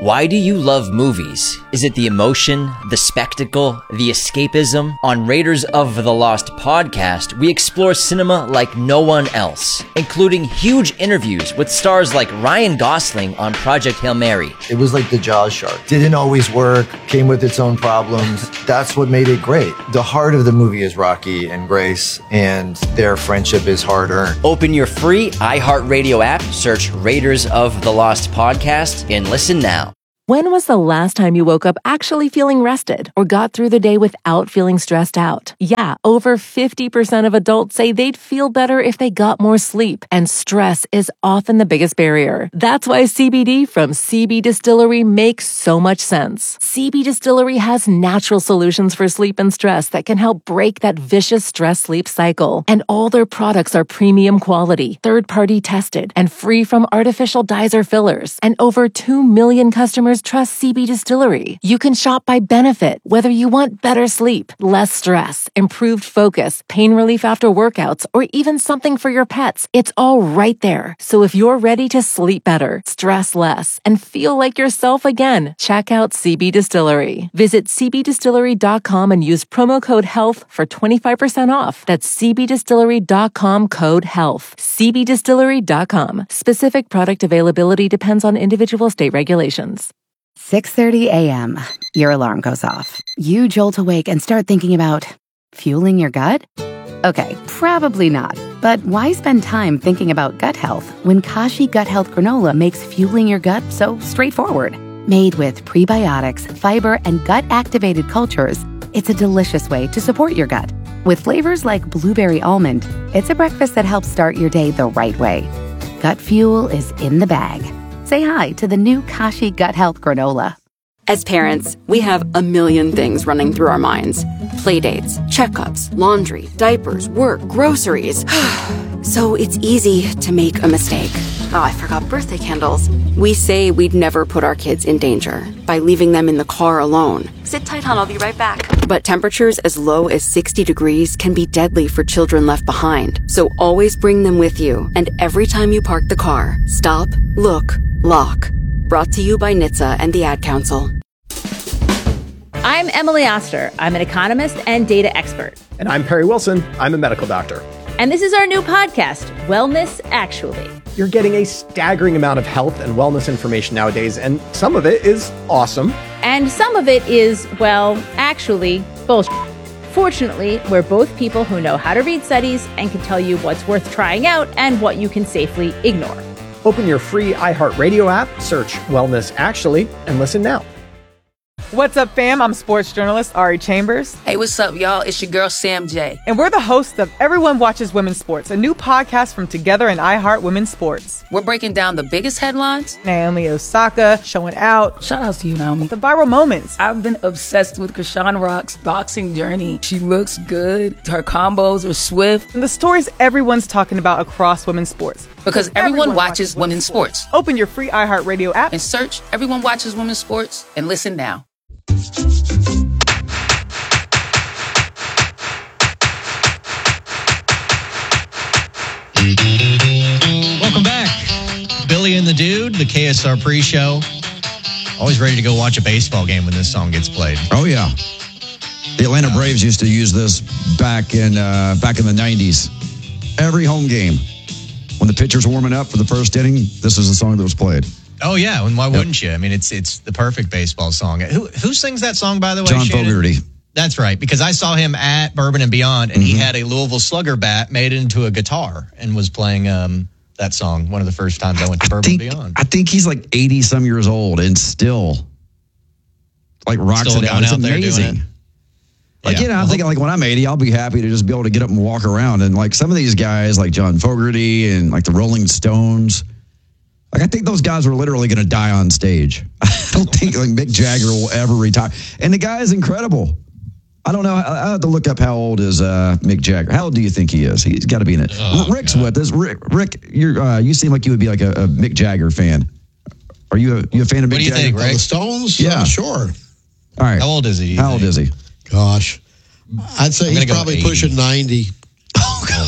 Why do you love movies? Is it the emotion, the spectacle, the escapism? On Raiders of the Lost podcast, we explore cinema like no one else, including huge interviews with stars like Ryan Gosling on Project Hail Mary. It was like the Jaws shark. Didn't always work, came with its own problems. That's what made it great. The heart of the movie is Rocky and Grace, and their friendship is hard-earned. Open your free iHeartRadio app, search Raiders of the Lost podcast, and listen now. When was the last time you woke up actually feeling rested or got through the day without feeling stressed out? Yeah, over fifty percent of adults say they'd feel better if they got more sleep, and stress is often the biggest barrier. That's why C B D from C B Distillery makes so much sense. C B Distillery has natural solutions for sleep and stress that can help break that vicious stress-sleep cycle. And all their products are premium quality, third-party tested, and free from artificial dyes or fillers. And over two million customers trust C B Distillery. You can shop by benefit, whether you want better sleep, less stress, improved focus, pain relief after workouts, or even something for your pets. It's all right there. So if you're ready to sleep better, stress less, and feel like yourself again, check out C B Distillery. Visit c b distillery dot com and use promo code HEALTH for twenty-five percent off. That's c b distillery dot com code HEALTH. c b distillery dot com. Specific product availability depends on individual state regulations. six thirty a.m. Your alarm goes off. You jolt awake and start thinking about fueling your gut? Okay, probably not. But why spend time thinking about gut health when Kashi Gut Health Granola makes fueling your gut so straightforward? Made with prebiotics, fiber, and gut-activated cultures, it's a delicious way to support your gut. With flavors like blueberry almond, it's a breakfast that helps start your day the right way. Gut fuel is in the bag. Say hi to the new Kashi Gut Health Granola. As parents, we have a million things running through our minds. Playdates, checkups, laundry, diapers, work, groceries. So it's easy to make a mistake. Oh, I forgot birthday candles. We say we'd never put our kids in danger by leaving them in the car alone. Sit tight, hon, I'll be right back. But temperatures as low as sixty degrees can be deadly for children left behind. So always bring them with you. And every time you park the car, stop, look, lock. Brought to you by N H T S A and the Ad Council. I'm Emily Oster. I'm an economist and data expert. And I'm Perry Wilson. I'm a medical doctor. And this is our new podcast, Wellness Actually. You're getting a staggering amount of health and wellness information nowadays, and some of it is awesome. And some of it is, well, actually, bullshit. Fortunately, we're both people who know how to read studies and can tell you what's worth trying out and what you can safely ignore. Open your free iHeartRadio app, search Wellness Actually, and listen now. What's up, fam? I'm sports journalist Ari Chambers. Hey, what's up, y'all? It's your girl, Sam J. And we're the hosts of Everyone Watches Women's Sports, a new podcast from Together and iHeart Women's Sports. We're breaking down the biggest headlines. Naomi Osaka showing out. Shout out to you, Naomi. The viral moments. I've been obsessed with Krishan Rock's boxing journey. She looks good. Her combos are swift. And the stories everyone's talking about across women's sports. Because everyone, everyone watches, watches women's sports. sports. Open your free iHeartRadio app and search Everyone Watches Women's Sports and listen now. Welcome back. Billy and the Dude, the K S R pre-show. Always ready to go watch a baseball game when this song gets played. Oh, yeah. The Atlanta Braves used to use this back in uh, back in the nineties. Every home game, when the pitcher's warming up for the first inning, this is the song that was played. Oh, yeah, and why wouldn't you? I mean, it's it's the perfect baseball song. Who who sings that song, by the way, John Shannon? Fogerty. That's right, because I saw him at Bourbon and Beyond, and mm-hmm. he had a Louisville Slugger bat made into a guitar and was playing um, that song one of the first times I went to Bourbon think, and Beyond. I think he's like eighty-some years old and still, like, rocks still it out. It's out amazing. It. Like, yeah. you know, I'm thinking, like, when I'm eighty, I'll be happy to just be able to get up and walk around. And, like, some of these guys, like John Fogerty and, like, the Rolling Stones, like, I think those guys were literally going to die on stage. I don't think, like, Mick Jagger will ever retire. And the guy is incredible. I don't know. I have to look up how old is uh, Mick Jagger. How old do you think he is? He's got to be in it. Oh, Rick's God. with us. Rick, Rick you're, uh, you seem like you would be like a, a Mick Jagger fan. Are you a, you a fan of Mick Jagger? What do you think, Rick? The Stones? Yeah. Uh, sure. All right. How old is he? How old is he? Gosh. I'd say he's probably pushing ninety. Oh,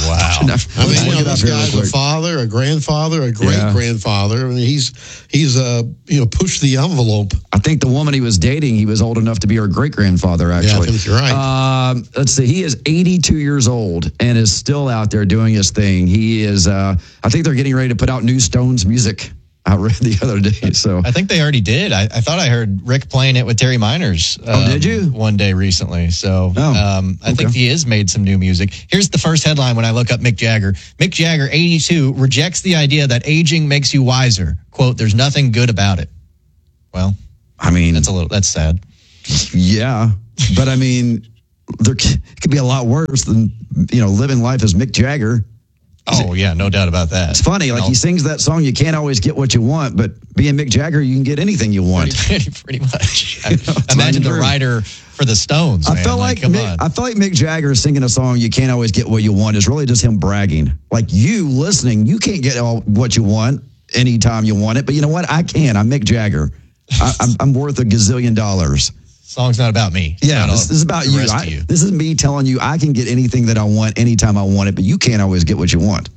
Wow. I mean, you know, this guy's a father, a grandfather, a great-grandfather. I mean, he's, he's uh, you know, pushed the envelope. I think the woman he was dating, he was old enough to be her great-grandfather, actually. Yeah, I think you're right. Um, let's see. He is eighty-two years old and is still out there doing his thing. He is, uh, I think they're getting ready to put out new Stones music. I read the other day. So I think they already did. I, I thought I heard Rick playing it with Terry Miners. Um, oh, did you? One day recently. So oh, um, I okay. think he has made some new music. Here's the first headline when I look up Mick Jagger. Mick Jagger, eighty-two, rejects the idea that aging makes you wiser. Quote, there's nothing good about it. Well, I mean, that's a little, that's sad. Yeah. But I mean, there could be a lot worse than, you know, living life as Mick Jagger. Oh, yeah, no doubt about that. It's funny, like no. he sings that song, you can't always get what you want, but being Mick Jagger, you can get anything you want. Pretty, pretty, pretty much. I, imagine the writer for the Stones, I man. felt like, like Mick, I felt like Mick Jagger singing a song, you can't always get what you want, is really just him bragging. Like you listening, you can't get all what you want anytime you want it, but you know what? I can. I'm Mick Jagger. I, I'm, I'm worth a gazillion dollars. Song's not about me. Yeah, this, this is about you. I, you. This is me telling you I can get anything that I want anytime I want it, but you can't always get what you want.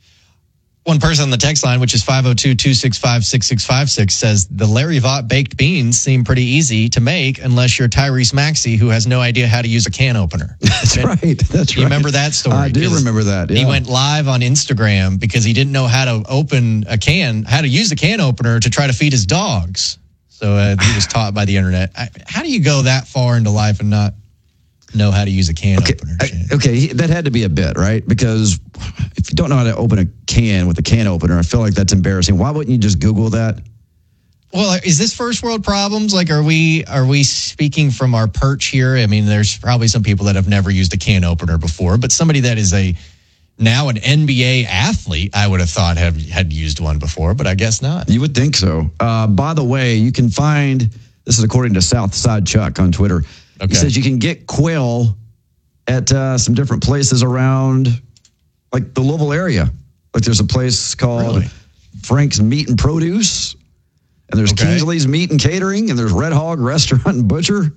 One person on the text line, which is five oh two, two six five, six six five six, says the Larry Vaught baked beans seem pretty easy to make unless you're Tyrese Maxey, who has no idea how to use a can opener. That's and right. That's you right. remember that story? I do remember that. Yeah. He went live on Instagram because he didn't know how to open a can, how to use a can opener to try to feed his dogs. So uh, he was taught by the internet. I, how do you go that far into life and not know how to use a can okay, opener? I, okay, that had to be a bit, right? Because if you don't know how to open a can with a can opener, I feel like that's embarrassing. Why wouldn't you just Google that? Well, is this first world problems? Like, are we are we speaking from our perch here? I mean, there's probably some people that have never used a can opener before, but somebody that is a now an N B A athlete, I would have thought have had used one before, but I guess not. You would think so. Uh, by the way, you can find, this is according to Southside Chuck on Twitter. Okay. He says you can get quail at uh, some different places around, like the Louisville area. Like there's a place called really? Frank's Meat and Produce, and there's okay. Kingsley's Meat and Catering, and there's Red Hog Restaurant and Butcher.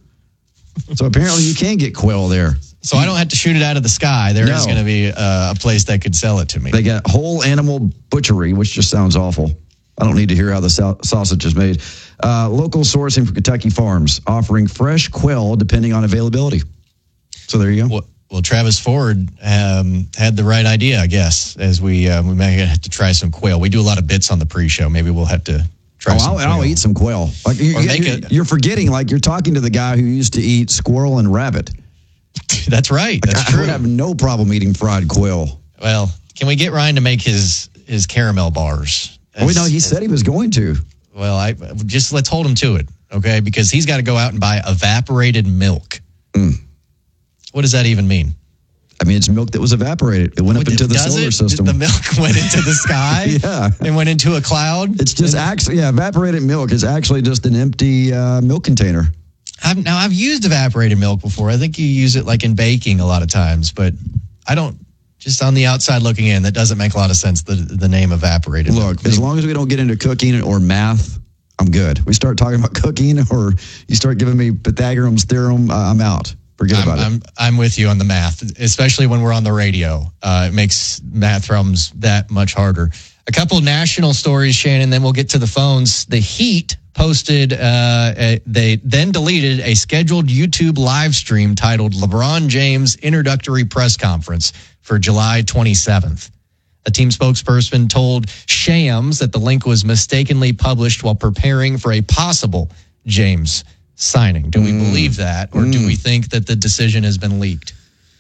So apparently you can get quail there. So I don't have to shoot it out of the sky. There no. is going to be uh, a place that could sell it to me. They got Whole Animal Butchery, which just sounds awful. I don't need to hear how the sa- sausage is made. Uh, local sourcing for Kentucky farms, offering fresh quail depending on availability. So there you go. Well, well Travis Ford um, had the right idea, I guess, as we uh, we may have to try some quail. We do a lot of bits on the pre-show. Maybe we'll have to try oh, some I'll, quail. I'll eat some quail. Like you, or you, make you're, it. you're forgetting, like you're talking to the guy who used to eat squirrel and rabbit. That's right. That's like, true. I would have no problem eating fried quail. Well, can we get Ryan to make his his caramel bars? As, oh, no, he said he was going to. Well, I just let's hold him to it, okay? Because he's got to go out and buy evaporated milk. Mm. What does that even mean? I mean, it's milk that was evaporated. It went up into the Does solar it? system. The milk went into the sky? Yeah. And went into a cloud? It's just actually, yeah, evaporated milk is actually just an empty uh, milk container. I've, now, I've used evaporated milk before. I think you use it like in baking a lot of times, but I don't, just on the outside looking in, that doesn't make a lot of sense, the, the name evaporated Look, milk. as long as we don't get into cooking or math, I'm good. We start talking about cooking or you start giving me Pythagorean's theorem, uh, I'm out. Forget I'm, about it. I'm, I'm with you on the math, especially when we're on the radio. Uh, it makes math problems that much harder. A couple of national stories, Shannon, then we'll get to the phones. The Heat posted, uh, a, they then deleted a scheduled YouTube live stream titled LeBron James Introductory Press Conference for July twenty-seventh. A team spokesperson told Shams that the link was mistakenly published while preparing for a possible James signing. Do we mm. believe that, or mm. do we think that the decision has been leaked?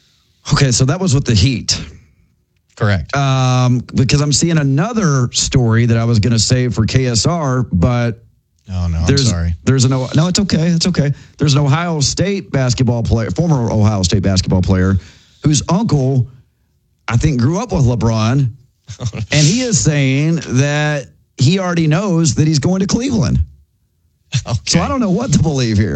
Okay, so that was with the Heat. Correct. Um, because I'm seeing another story that I was going to save for K S R, but oh no, I'm there's, sorry. There's an no, it's okay, it's okay. There's an Ohio State basketball player, former Ohio State basketball player, whose uncle, I think, grew up with LeBron, and he is saying that he already knows that he's going to Cleveland. Okay. So I don't know what to believe here.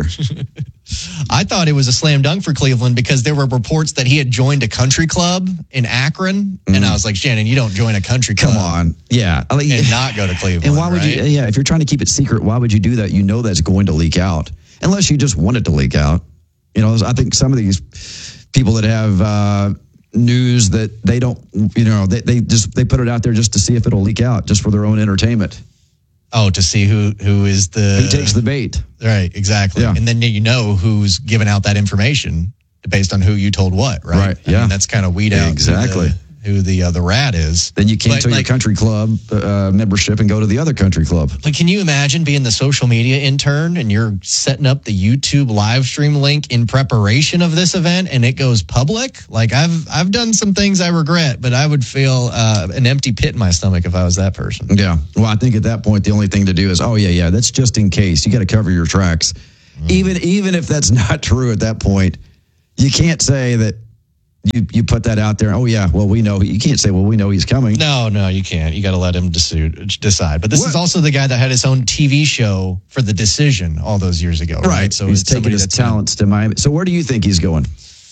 I thought it was a slam dunk for Cleveland because there were reports that he had joined a country club in Akron. Mm. And I was like, Shannon, you don't join a country club. Come on. Yeah. Like, and not go to Cleveland. And why would right? you, yeah, if you're trying to keep it secret, why would you do that? You know that's going to leak out. Unless you just want it to leak out. You know, I think some of these people that have uh, news that they don't, you know, they, they just they put it out there just to see if it'll leak out, just for their own entertainment. Oh, to see who who is the who takes the bait. Right, exactly. Yeah. And then you know who's giving out that information based on who you told what, right? Right, I yeah. mean, that's kind of weed out exactly. who the, who the, uh, the rat is. Then you cancel But, your like, country club uh, membership and go to the other country club. Like, can you imagine being the social media intern and you're setting up the YouTube live stream link in preparation of this event and it goes public? Like, I've I've done some things I regret, but I would feel uh, an empty pit in my stomach if I was that person. Yeah. Well, I think at that point, the only thing to do is, oh, yeah, yeah, that's just in case. You got to cover your tracks. Mm. Even even if that's not true at that point, you can't say that you, you put that out there. Oh, yeah, well, we know. You can't say, well, we know he's coming. No, no, you can't. You got to let him deci- decide. But this What? is also the guy that had his own T V show for The Decision all those years ago, right? Right. So he's it's taking somebody his that's- talents to Miami. So where do you think he's going?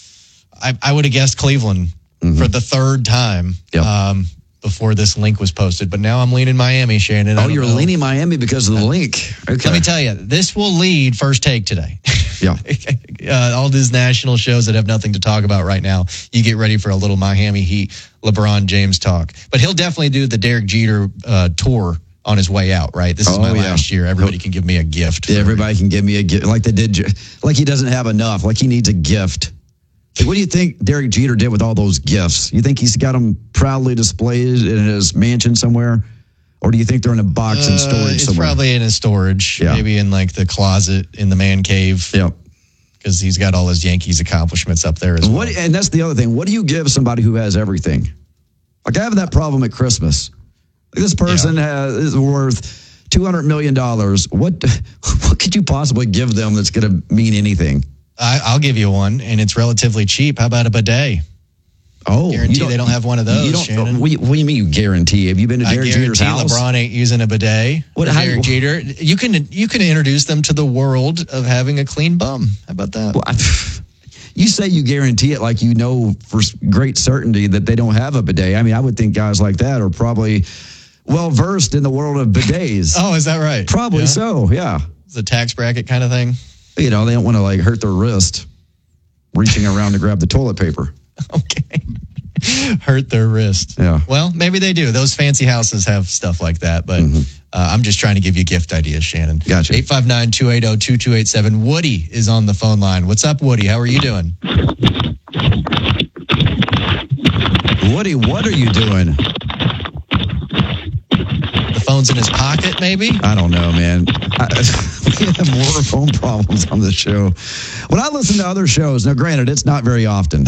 I, I would have guessed Cleveland Mm-hmm. for the third time um, before this link was posted. But now I'm leaning Miami, Shannon. I Oh, don't you're know. leaning Miami because of the link. Okay. Let me tell you, this will lead First Take today. Yeah. uh, all these national shows that have nothing to talk about right now, you get ready for a little Miami Heat, LeBron James talk. But he'll definitely do the Derek Jeter uh, tour on his way out, right? This is Oh, my yeah. last year. Everybody can give me a gift. Yeah, everybody can give me a gift. Like they did, J- like he doesn't have enough. Like he needs a gift. Like, what do you think Derek Jeter did with all those gifts? You think he's got them proudly displayed in his mansion somewhere? Or do you think they're in a box in Uh, storage it's somewhere? probably in his storage, Yeah. maybe in like the closet in the man cave. Yep. Because he's got all his Yankees accomplishments up there as well. What, and that's the other thing. What do you give somebody who has everything? Like I have that problem at Christmas. Like this person has is worth two hundred million dollars. What what could you possibly give them that's going to mean anything? I, I'll give you one, and it's relatively cheap. How about a bidet? Oh, guarantee you they don't have one of those, You don't, Shannon. what, do you, what do you mean you guarantee? Have you been to I Derek Jeter's guarantee house? LeBron ain't using a bidet. What, What, how- Derek Jeter, you can you can introduce them to the world of having a clean bum. How about that? Well, I, you say you guarantee it like you know for great certainty that they don't have a bidet. I mean, I would think guys like that are probably well versed in the world of bidets. Oh, is that right? Probably Yeah. so, yeah. It's a tax bracket kind of thing. You know, they don't want to like hurt their wrist reaching around to grab the toilet paper. Hurt their wrist. Yeah. Well, maybe they do. Those fancy houses have stuff like that, but uh, I'm just trying to give you gift ideas, Shannon. Gotcha. eight five nine, two eight zero, two two eight seven. Woody is on the phone line. What's up, Woody? How are you doing? Woody, what are you doing? The phone's in his pocket, maybe? I don't know, man. I, we have more phone problems on this show. When I listen to other shows, now granted, it's not very often.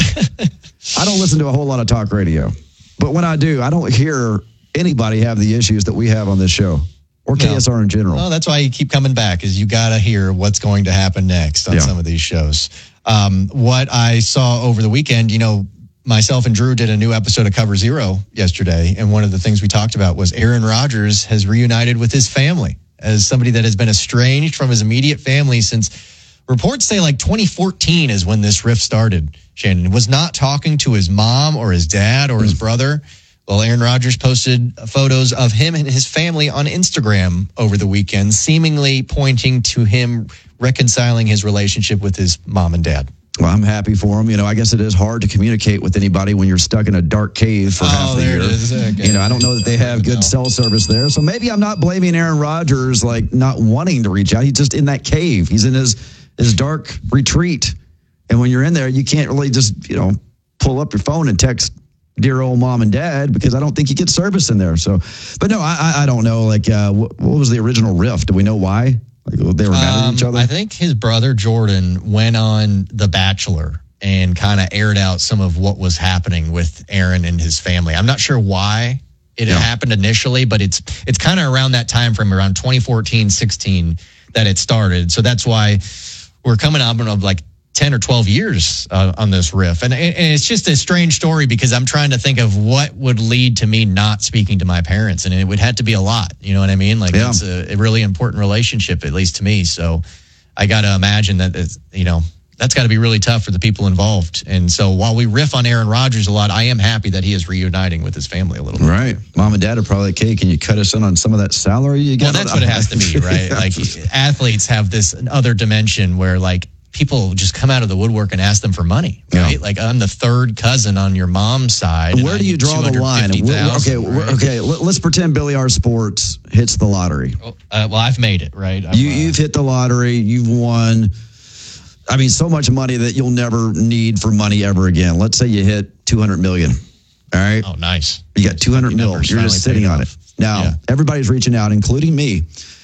I don't listen to a whole lot of talk radio. But when I do, I don't hear anybody have the issues that we have on this show or K S R in general. Well, that's why you keep coming back, is you got to hear what's going to happen next on Yeah. some of these shows. Um, what I saw over the weekend, you know, myself and Drew did a new episode of Cover Zero yesterday, and one of the things we talked about was Aaron Rodgers has reunited with his family as somebody that has been estranged from his immediate family since reports say like twenty fourteen is when this rift started. Shannon was not talking to his mom or his dad or his brother. Well, Aaron Rodgers posted photos of him and his family on Instagram over the weekend, seemingly pointing to him reconciling his relationship with his mom and dad. Well, I'm happy for him. You know, I guess it is hard to communicate with anybody when you're stuck in a dark cave for Oh, half the there year. it is. Okay. You know, I don't know that they have good cell service there. So maybe I'm not blaming Aaron Rodgers, like not wanting to reach out. He's just in that cave. He's in his, his dark retreat. And when you're in there, you can't really just, you know, pull up your phone and text dear old mom and dad because I don't think you get service in there. So, but no, I, I, I don't know. Like, uh, what, what was the original rift? Do we know why? Like they were mad at each Um, other? I think his brother Jordan went on The Bachelor and kind of aired out some of what was happening with Aaron and his family. I'm not sure why it had happened initially, but it's it's kind of around that time frame, around twenty fourteen, sixteen, that it started. So that's why we're coming up on like ten or twelve years uh, on this riff. And, and it's just a strange story because I'm trying to think of what would lead to me not speaking to my parents. And it would have to be a lot. You know what I mean? Like Yeah. it's a, a really important relationship, at least to me. So I got to imagine that, it's, you know, that's got to be really tough for the people involved. And so while we riff on Aaron Rodgers a lot, I am happy that he is reuniting with his family a little bit. Right. Mom and dad are probably like, hey, can you cut us in on some of that salary you Well, got? that's what it has to be, right? Like athletes have this other dimension where like people just come out of the woodwork and ask them for money, right? Yeah. Like, I'm the third cousin on your mom's side. Where do you draw the line? Okay, right? okay. Let's pretend Billy R. Sports hits the lottery. Uh, well, I've made it, right? You, you've hit the lottery. You've won. I mean, so much money that you'll never need for money ever again. Let's say you hit two hundred million. All right. Oh, nice. You got two hundred mil. You're just sitting on it. Now, yeah. everybody's reaching out, including me.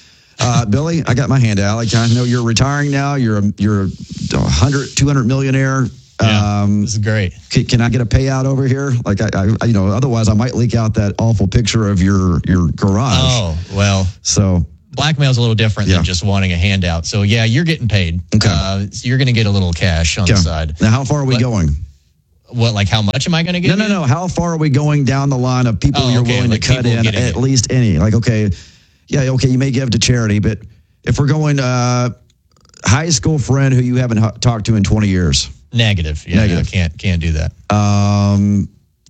Uh, Billy, I got my hand out. Like, I know you're retiring now. You're a, you're a one hundred, two hundred millionaire. Yeah, um, this is great. Can, can I get a payout over here? Like, I, I, you know, otherwise I might leak out that awful picture of your, your garage. Oh, well. So blackmail's a little different yeah. than just wanting a handout. So yeah, you're getting paid. Okay. Uh, so you're going to get a little cash on okay. the side. Now, how far are we but, going? What, like how much am I going to get? No, no, no. How far are we going down the line of people oh, you're okay. willing like to cut in at it. least any? Like, okay, yeah, okay, you may give to charity, but if we're going uh, high school friend who you haven't h- talked to in twenty years. Negative. Yeah, Negative. No, can't can't do that. Um,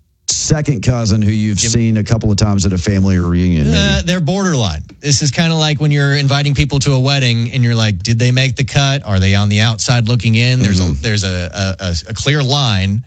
second cousin who you've give seen a couple of times at a family reunion. Uh, they're borderline. This is kind of like when you're inviting people to a wedding and you're like, did they make the cut? Are they on the outside looking in? There's mm-hmm. a there's a, a a clear line.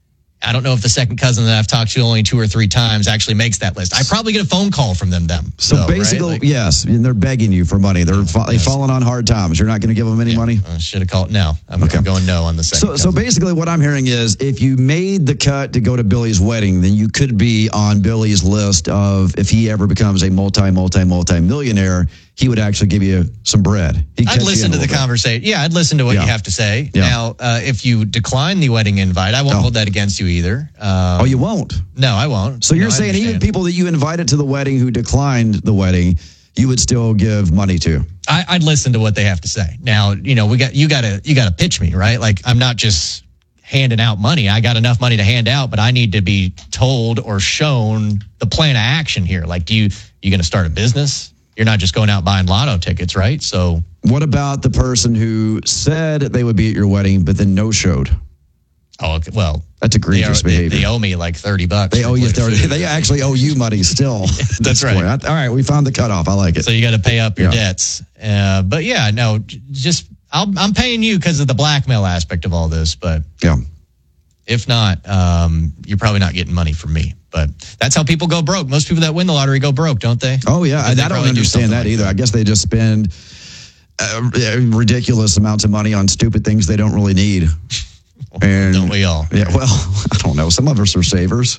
I don't know if the second cousin that I've talked to only two or three times actually makes that list. I probably get a phone call from them. them so though, basically, right? like, yes, and they're begging you for money. They're fa- yes. falling on hard times. You're not going to give them any yeah, money? I should have called. No, I'm, okay. I'm going no on the second So, cousin. so basically what I'm hearing is if you made the cut to go to Billy's wedding, then you could be on Billy's list of if he ever becomes a multi, multi, multi millionaire, he would actually give you some bread. He'd I'd listen to the bit. conversation. Yeah, I'd listen to what yeah. you have to say. Yeah. Now, uh, if you decline the wedding invite, I won't oh. hold that against you either. Um, oh, you won't? No, I won't. So you're no, saying even people that you invited to the wedding who declined the wedding, you would still give money to? I, I'd listen to what they have to say. Now, you know, we got you got to you got to pitch me, right? Like, I'm not just handing out money. I got enough money to hand out, but I need to be told or shown the plan of action here. Like, do you you going to start a business? You're not just going out buying lotto tickets, right? So what about the person who said they would be at your wedding, but then no-showed? Oh, okay. Well, that's egregious they are, behavior. They, they owe me like thirty bucks. They owe you thirty. They actually owe you money still. That's right. I, all right, we found the cutoff. I like it. So you got to pay up your yeah. debts. Uh, but yeah, no, just I'll, I'm paying you because of the blackmail aspect of all this. But yeah, if not, um, you're probably not getting money from me. But that's how people go broke. Most people that win the lottery go broke, don't they? Oh, yeah. I, I don't understand do that like either. That. I guess they just spend uh, ridiculous amounts of money on stupid things they don't really need. And, don't we all? Yeah, well, I don't know. Some of us are savers.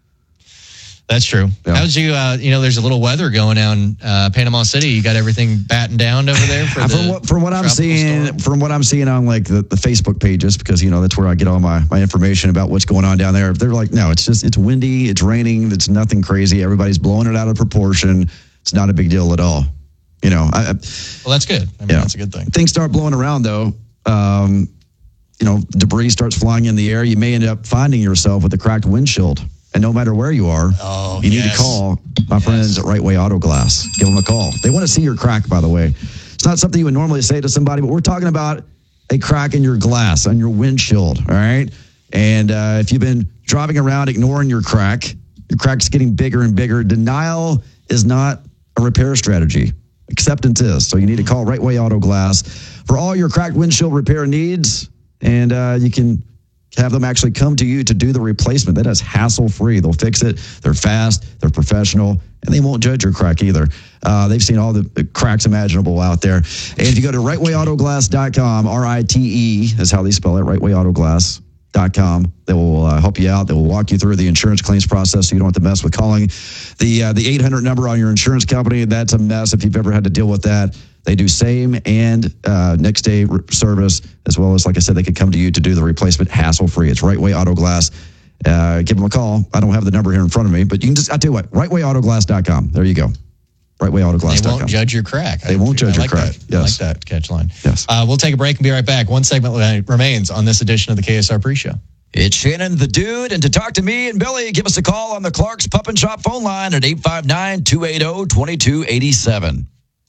That's true. Yeah. How's you, uh, you know, there's a little weather going on uh, Panama City. You got everything battened down over there? For from, what, from what I'm seeing, storm? from what I'm seeing on like the, the Facebook pages, because, you know, that's where I get all my, my information about what's going on down there. They're like, no, it's just, it's windy, it's raining, it's nothing crazy. Everybody's blowing it out of proportion. It's not a big deal at all. You know, I, well, that's good. I mean, yeah. that's a good thing. Things start blowing around though. Um, you know, debris starts flying in the air. You may end up finding yourself with a cracked windshield. And no matter where you are, oh, you yes. need to call my yes. friends at Right Way Auto Glass. Give them a call. They want to see your crack, by the way. It's not something you would normally say to somebody, but we're talking about a crack in your glass, on your windshield, all right? And uh, if you've been driving around ignoring your crack, your crack's getting bigger and bigger. Denial is not a repair strategy. Acceptance is. So you need to call Right Way Auto Glass for all your cracked windshield repair needs, and uh, you can have them actually come to you to do the replacement. That is hassle-free. They'll fix it. They're fast. They're professional. And they won't judge your crack either. Uh, they've seen all the cracks imaginable out there. And if you go to right way auto glass dot com, R I T E is how they spell it, right way auto glass dot com. They will uh, help you out. They will walk you through the insurance claims process so you don't have to mess with calling the uh, the eight hundred number on your insurance company. That's a mess if you've ever had to deal with that. They do same and uh, next day re- service, as well as, like I said, they could come to you to do the replacement hassle-free. It's Right Way Auto Glass. Uh, give them a call. I don't have the number here in front of me, but you can just, I'll tell you what, right way auto glass dot com. There you go. right way auto glass dot com. They won't judge your crack. They I, won't judge I like your crack. That. Yes. I like that catch line. Yes. Uh, we'll take a break and be right back. One segment remains on this edition of the K S R Pre-Show. It's Shannon the Dude, and to talk to me and Billy, give us a call on the Clark's Pup and Shop phone line at eight five nine, two eight zero, two two eight seven.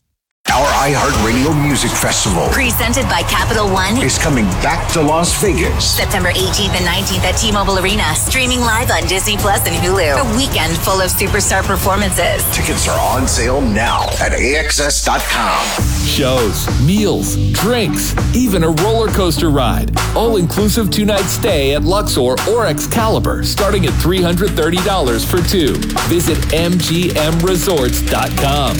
Our iHeartRadio Music Festival, presented by Capital One, is coming back to Las Vegas. September eighteenth and nineteenth at T-Mobile Arena. Streaming live on Disney Plus and Hulu. A weekend full of superstar performances. Tickets are on sale now at A X S dot com. Shows, meals, drinks, even a roller coaster ride. All-inclusive two-night stay at Luxor or Excalibur, starting at three hundred thirty dollars for two. Visit M G M resorts dot com.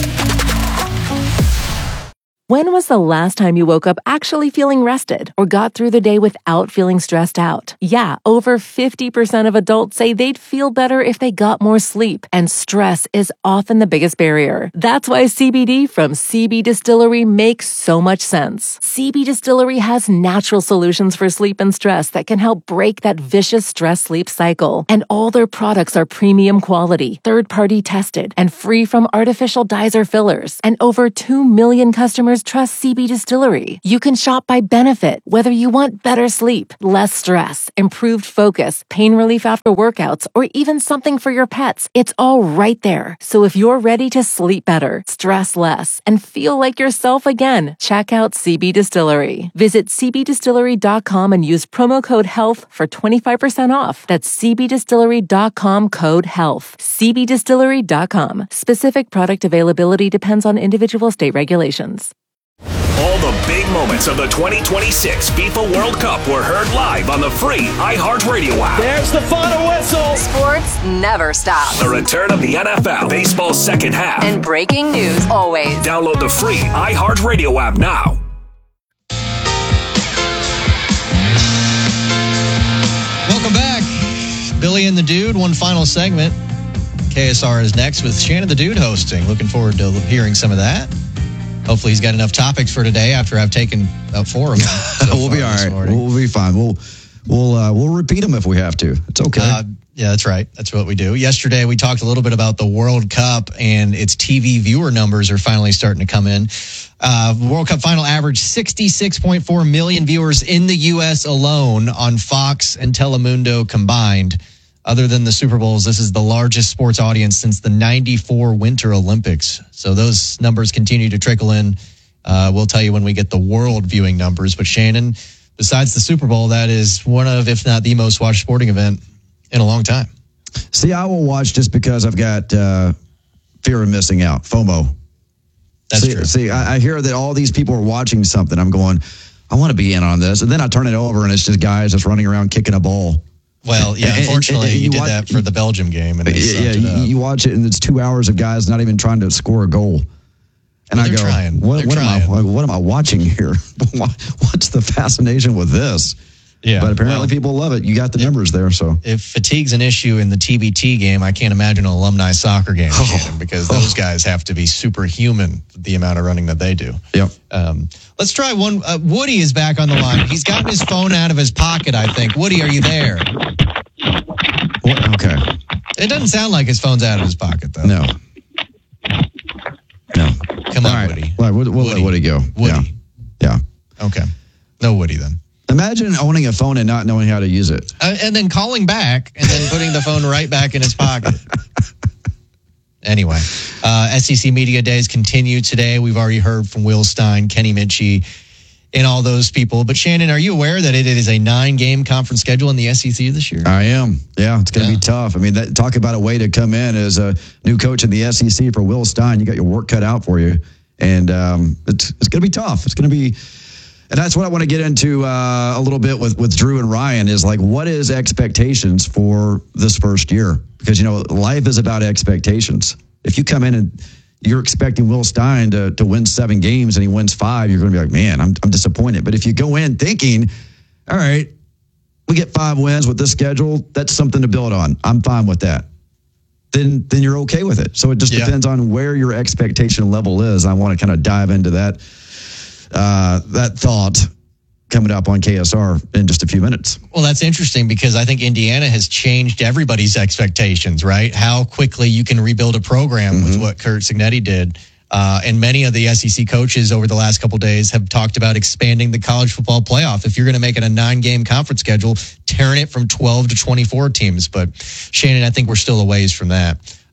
When was the last time you woke up actually feeling rested or got through the day without feeling stressed out? Yeah, over fifty percent of adults say they'd feel better if they got more sleep, and stress is often the biggest barrier. That's why C B D from C B Distillery makes so much sense. C B Distillery has natural solutions for sleep and stress that can help break that vicious stress-sleep cycle. And all their products are premium quality, third-party tested, and free from artificial dyes or fillers. And over two million customers trust C B Distillery. You can shop by benefit, whether you want better sleep, less stress, improved focus, pain relief after workouts, or even something for your pets. It's all right there. So if you're ready to sleep better, stress less, and feel like yourself again, check out C B Distillery. Visit C B distillery dot com and use promo code HEALTH for twenty-five percent off. That's C B distillery dot com code HEALTH. C B distillery dot com. Specific product availability depends on individual state regulations. All the big moments of the twenty twenty-six FIFA World Cup were heard live on the free iHeartRadio app. There's the final whistle. Sports never stops. The return of the N F L, baseball's second half. And breaking news always. Download the free iHeartRadio app now. Welcome back. Billy and the Dude, one final segment. K S R is next with Shannon the Dude hosting. Looking forward to hearing some of that. Hopefully he's got enough topics for today after I've taken about four of them. So we'll be all right. We'll, we'll be fine. We'll we'll uh, we'll repeat them if we have to. It's okay. Uh, yeah, that's right. That's what we do. Yesterday we talked a little bit about the World Cup and its T V viewer numbers are finally starting to come in. Uh, World Cup final average sixty-six point four million viewers in the U S alone on Fox and Telemundo combined. Other than the Super Bowls, this is the largest sports audience since the ninety-four Winter Olympics. So those numbers continue to trickle in. Uh, we'll tell you when we get the world viewing numbers. But Shannon, besides the Super Bowl, that is one of, if not the most watched sporting event in a long time. See, I will watch just because I've got uh, fear of missing out, FOMO. That's see, true. See, I, I hear that all these people are watching something. I'm going, I want to be in on this. And then I turn it over and it's just guys just running around kicking a ball. Well, yeah, unfortunately, and, and, and you, you did watch, that for the Belgium game. And yeah, yeah you watch it, and it's two hours of guys not even trying to score a goal. And well, I go, trying. What, what, trying. Am I, what am I watching here? What's the fascination with this? Yeah, but apparently well, people love it. You got the if, numbers there. So if fatigue's an issue in the T B T game, I can't imagine an alumni soccer game, oh. Shannon, because those oh. guys have to be superhuman, the amount of running that they do. Yep. Um, let's try one. Uh, Woody is back on the line. He's gotten his phone out of his pocket, I think. Woody, are you there? What? Okay. It doesn't sound like his phone's out of his pocket, though. No. No. Come on, All right. Woody. Well, we'll, we'll Woody. let Woody go. Woody. Yeah. yeah. Okay. No Woody, then. Imagine owning a phone and not knowing how to use it. Uh, and then calling back and then putting the phone right back in his pocket. Anyway, uh, S E C Media Days continue today. We've already heard from Will Stein, Kenny Minchie, and all those people. But Shannon, are you aware that it is a nine-game conference schedule in the S E C this year? I am. Yeah, it's going to yeah. be tough. I mean, that, talk about a way to come in as a new coach in the S E C for Will Stein. You got your work cut out for you. And um, it's, it's going to be tough. It's going to be... And that's what I want to get into uh, a little bit with, with Drew and Ryan is like, what is expectations for this first year? Because, you know, life is about expectations. If you come in and you're expecting Will Stein to, to win seven games and he wins five, you're going to be like, man, I'm, I'm disappointed. But if you go in thinking, all right, we get five wins with this schedule, that's something to build on. I'm fine with that. Then, then you're okay with it. So it just yeah. depends on where your expectation level is. I want to kind of dive into that. Uh, that thought coming up on K S R in just a few minutes. Well, that's interesting because I think Indiana has changed everybody's expectations, right? How quickly you can rebuild a program mm-hmm. with what Curt Cignetti did. Uh, and many of the S E C coaches over the last couple of days have talked about expanding the college football playoff. If you're going to make it a nine-game conference schedule, tearing it from twelve to twenty-four teams. But Shannon, I think we're still a ways from that.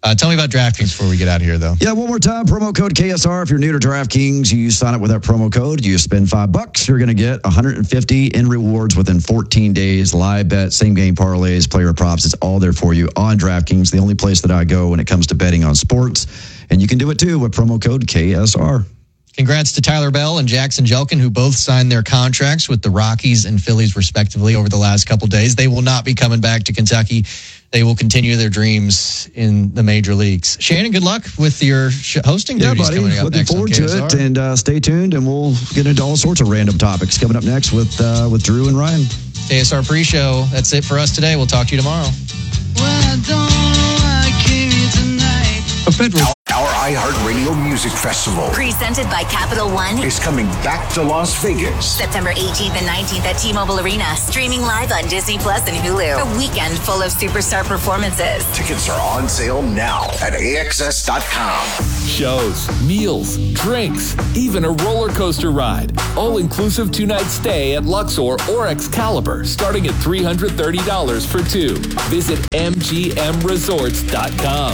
Uh, tell me about DraftKings before we get out of here, though. Yeah, one more time, promo code K S R. If you're new to DraftKings, you sign up with that promo code. You spend five bucks, you're going to get one hundred fifty in rewards within fourteen days. Live bet, same game parlays, player props. It's all there for you on DraftKings, the only place that I go when it comes to betting on sports. And you can do it, too, with promo code K S R. Congrats to Tyler Bell and Jackson Jelkin, who both signed their contracts with the Rockies and Phillies, respectively, over the last couple days. They will not be coming back to Kentucky. They will continue their dreams in the major leagues. Shannon, good luck with your sh- hosting yeah, duties buddy. coming up Looking next forward to it, and uh, stay tuned, and we'll get into all sorts of random topics coming up next with uh, with Drew and Ryan. K S R pre-show. That's it for us today. We'll talk to you tomorrow. Well, I don't know why I came here tonight. A federal. Our iHeartRadio Music Festival, presented by Capital One, is coming back to Las Vegas. September eighteenth and nineteenth at T-Mobile Arena. Streaming live on Disney Plus and Hulu. A weekend full of superstar performances. Tickets are on sale now at A X S dot com. Shows, meals, drinks, even a roller coaster ride. All-inclusive two-night stay at Luxor or Excalibur, starting at three hundred thirty dollars for two. Visit M G M resorts dot com.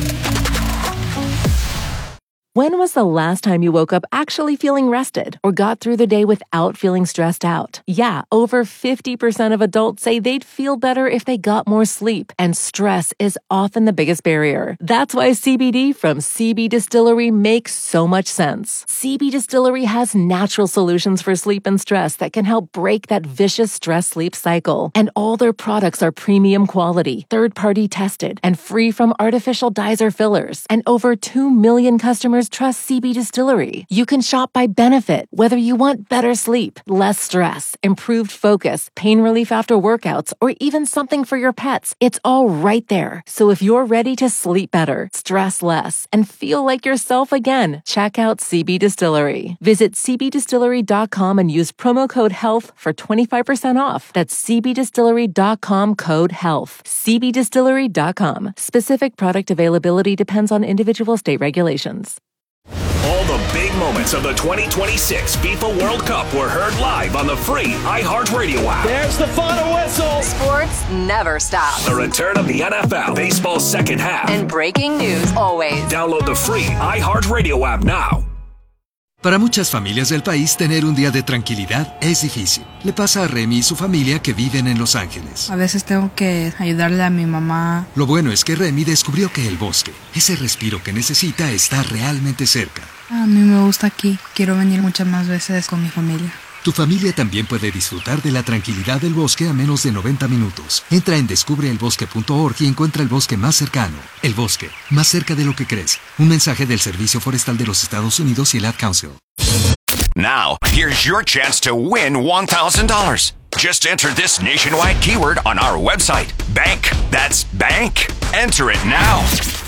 When was the last time you woke up actually feeling rested or got through the day without feeling stressed out? Yeah, over fifty percent of adults say they'd feel better if they got more sleep, and stress is often the biggest barrier. That's why C B D from C B Distillery makes so much sense. C B Distillery has natural solutions for sleep and stress that can help break that vicious stress-sleep cycle. And all their products are premium quality, third-party tested, and free from artificial dyes or fillers. And over two million customers trust C B Distillery. You can shop by benefit, whether you want better sleep, less stress, improved focus, pain relief after workouts, or even something for your pets. It's all right there. So if you're ready to sleep better, stress less, and feel like yourself again, check out C B Distillery. Visit C B distillery dot com and use promo code HEALTH for twenty-five percent off. That's C B distillery dot com code HEALTH. C B distillery dot com. Specific product availability depends on individual state regulations. All the big moments of the twenty twenty-six FIFA World Cup were heard live on the free iHeartRadio app. There's the final whistle. Sports never stop. The return of the N F L, baseball's second half. And breaking news always. Download the free iHeartRadio app now. Para muchas familias del país, tener un día de tranquilidad es difícil. Le pasa a Remy y su familia que viven en Los Ángeles. A veces tengo que ayudarle a mi mamá. Lo bueno es que Remy descubrió que el bosque, ese respiro que necesita, está realmente cerca. A mí me gusta aquí. Quiero venir muchas más veces con mi familia. Tu familia también puede disfrutar de la tranquilidad del bosque a menos de noventa minutos. Entra en descubre el bosque punto org y encuentra el bosque más cercano. El bosque, más cerca de lo que crees. Un mensaje del Servicio Forestal de los Estados Unidos y el Ad Council. Now, here's your chance to win one thousand dollars. Just enter this nationwide keyword on our website. Bank. That's bank. Enter it now.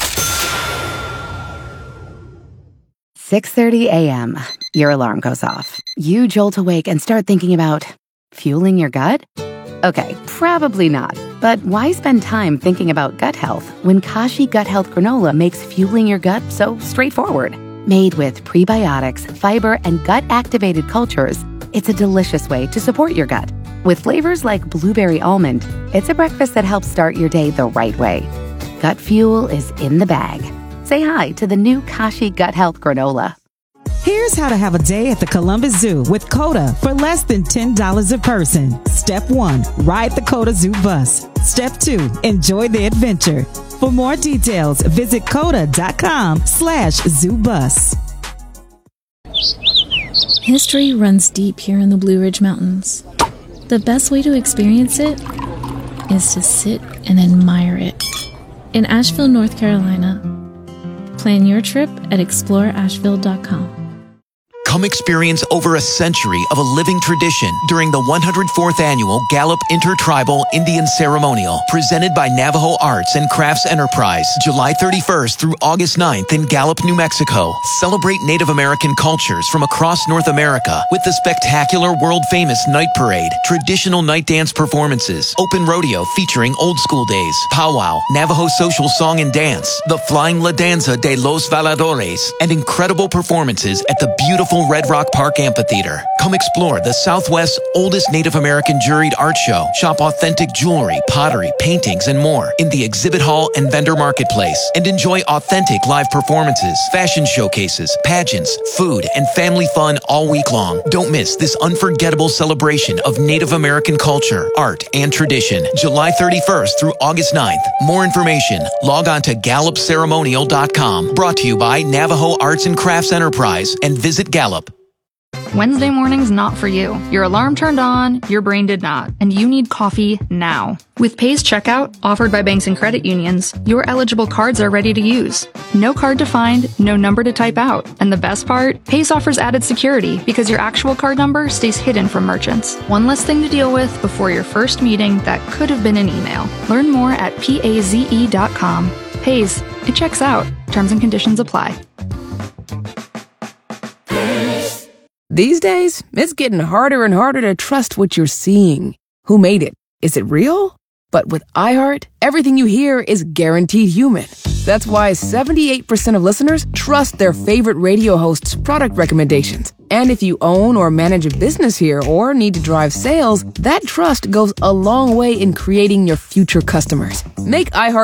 six thirty a.m. Your alarm goes off. You jolt awake and start thinking about fueling your gut? Okay, probably not. But why spend time thinking about gut health when Kashi Gut Health Granola makes fueling your gut so straightforward? Made with prebiotics, fiber, and gut-activated cultures, it's a delicious way to support your gut. With flavors like blueberry almond, it's a breakfast that helps start your day the right way. Gut fuel is in the bag. Say hi to the new Kashi Gut Health Granola. Here's how to have a day at the Columbus Zoo with COTA for less than ten dollars a person. Step one, ride the COTA Zoo bus. Step two, enjoy the adventure. For more details, visit coda.com slash zoo bus. History runs deep here in the Blue Ridge Mountains. The best way to experience it is to sit and admire it. In Asheville, North Carolina. Plan your trip at explore asheville dot com. Come experience over a century of a living tradition during the one hundred fourth Annual Gallup Intertribal Indian Ceremonial, presented by Navajo Arts and Crafts Enterprise, July thirty-first through August ninth in Gallup, New Mexico. Celebrate Native American cultures from across North America with the spectacular world-famous Night Parade, traditional night dance performances, open rodeo featuring old school days, powwow, Navajo social song and dance, the Flying La Danza de los Valadores, and incredible performances at the beautiful beautiful Red Rock Park Amphitheater. Come explore the Southwest's oldest Native American juried art show. Shop authentic jewelry, pottery, paintings, and more in the exhibit hall and vendor marketplace. And enjoy authentic live performances, fashion showcases, pageants, food, and family fun all week long. Don't miss this unforgettable celebration of Native American culture, art, and tradition. July thirty-first through August ninth. More information, log on to gallup ceremonial dot com. Brought to you by Navajo Arts and Crafts Enterprise and Visit Gallup. Wednesday morning's not for you. Your alarm turned on, your brain did not, and you need coffee now. With Pay's Checkout, offered by banks and credit unions, your eligible cards are ready to use. No card to find, no number to type out. And the best part? Pay's offers added security because your actual card number stays hidden from merchants. One less thing to deal with before your first meeting that could have been an email. Learn more at paze dot com. Pay's, it checks out. Terms and conditions apply. These days, it's getting harder and harder to trust what you're seeing. Who made it? Is it real? But with iHeart, everything you hear is guaranteed human. That's why seventy-eight percent of listeners trust their favorite radio host's product recommendations. And if you own or manage a business here or need to drive sales, that trust goes a long way in creating your future customers. Make iHeart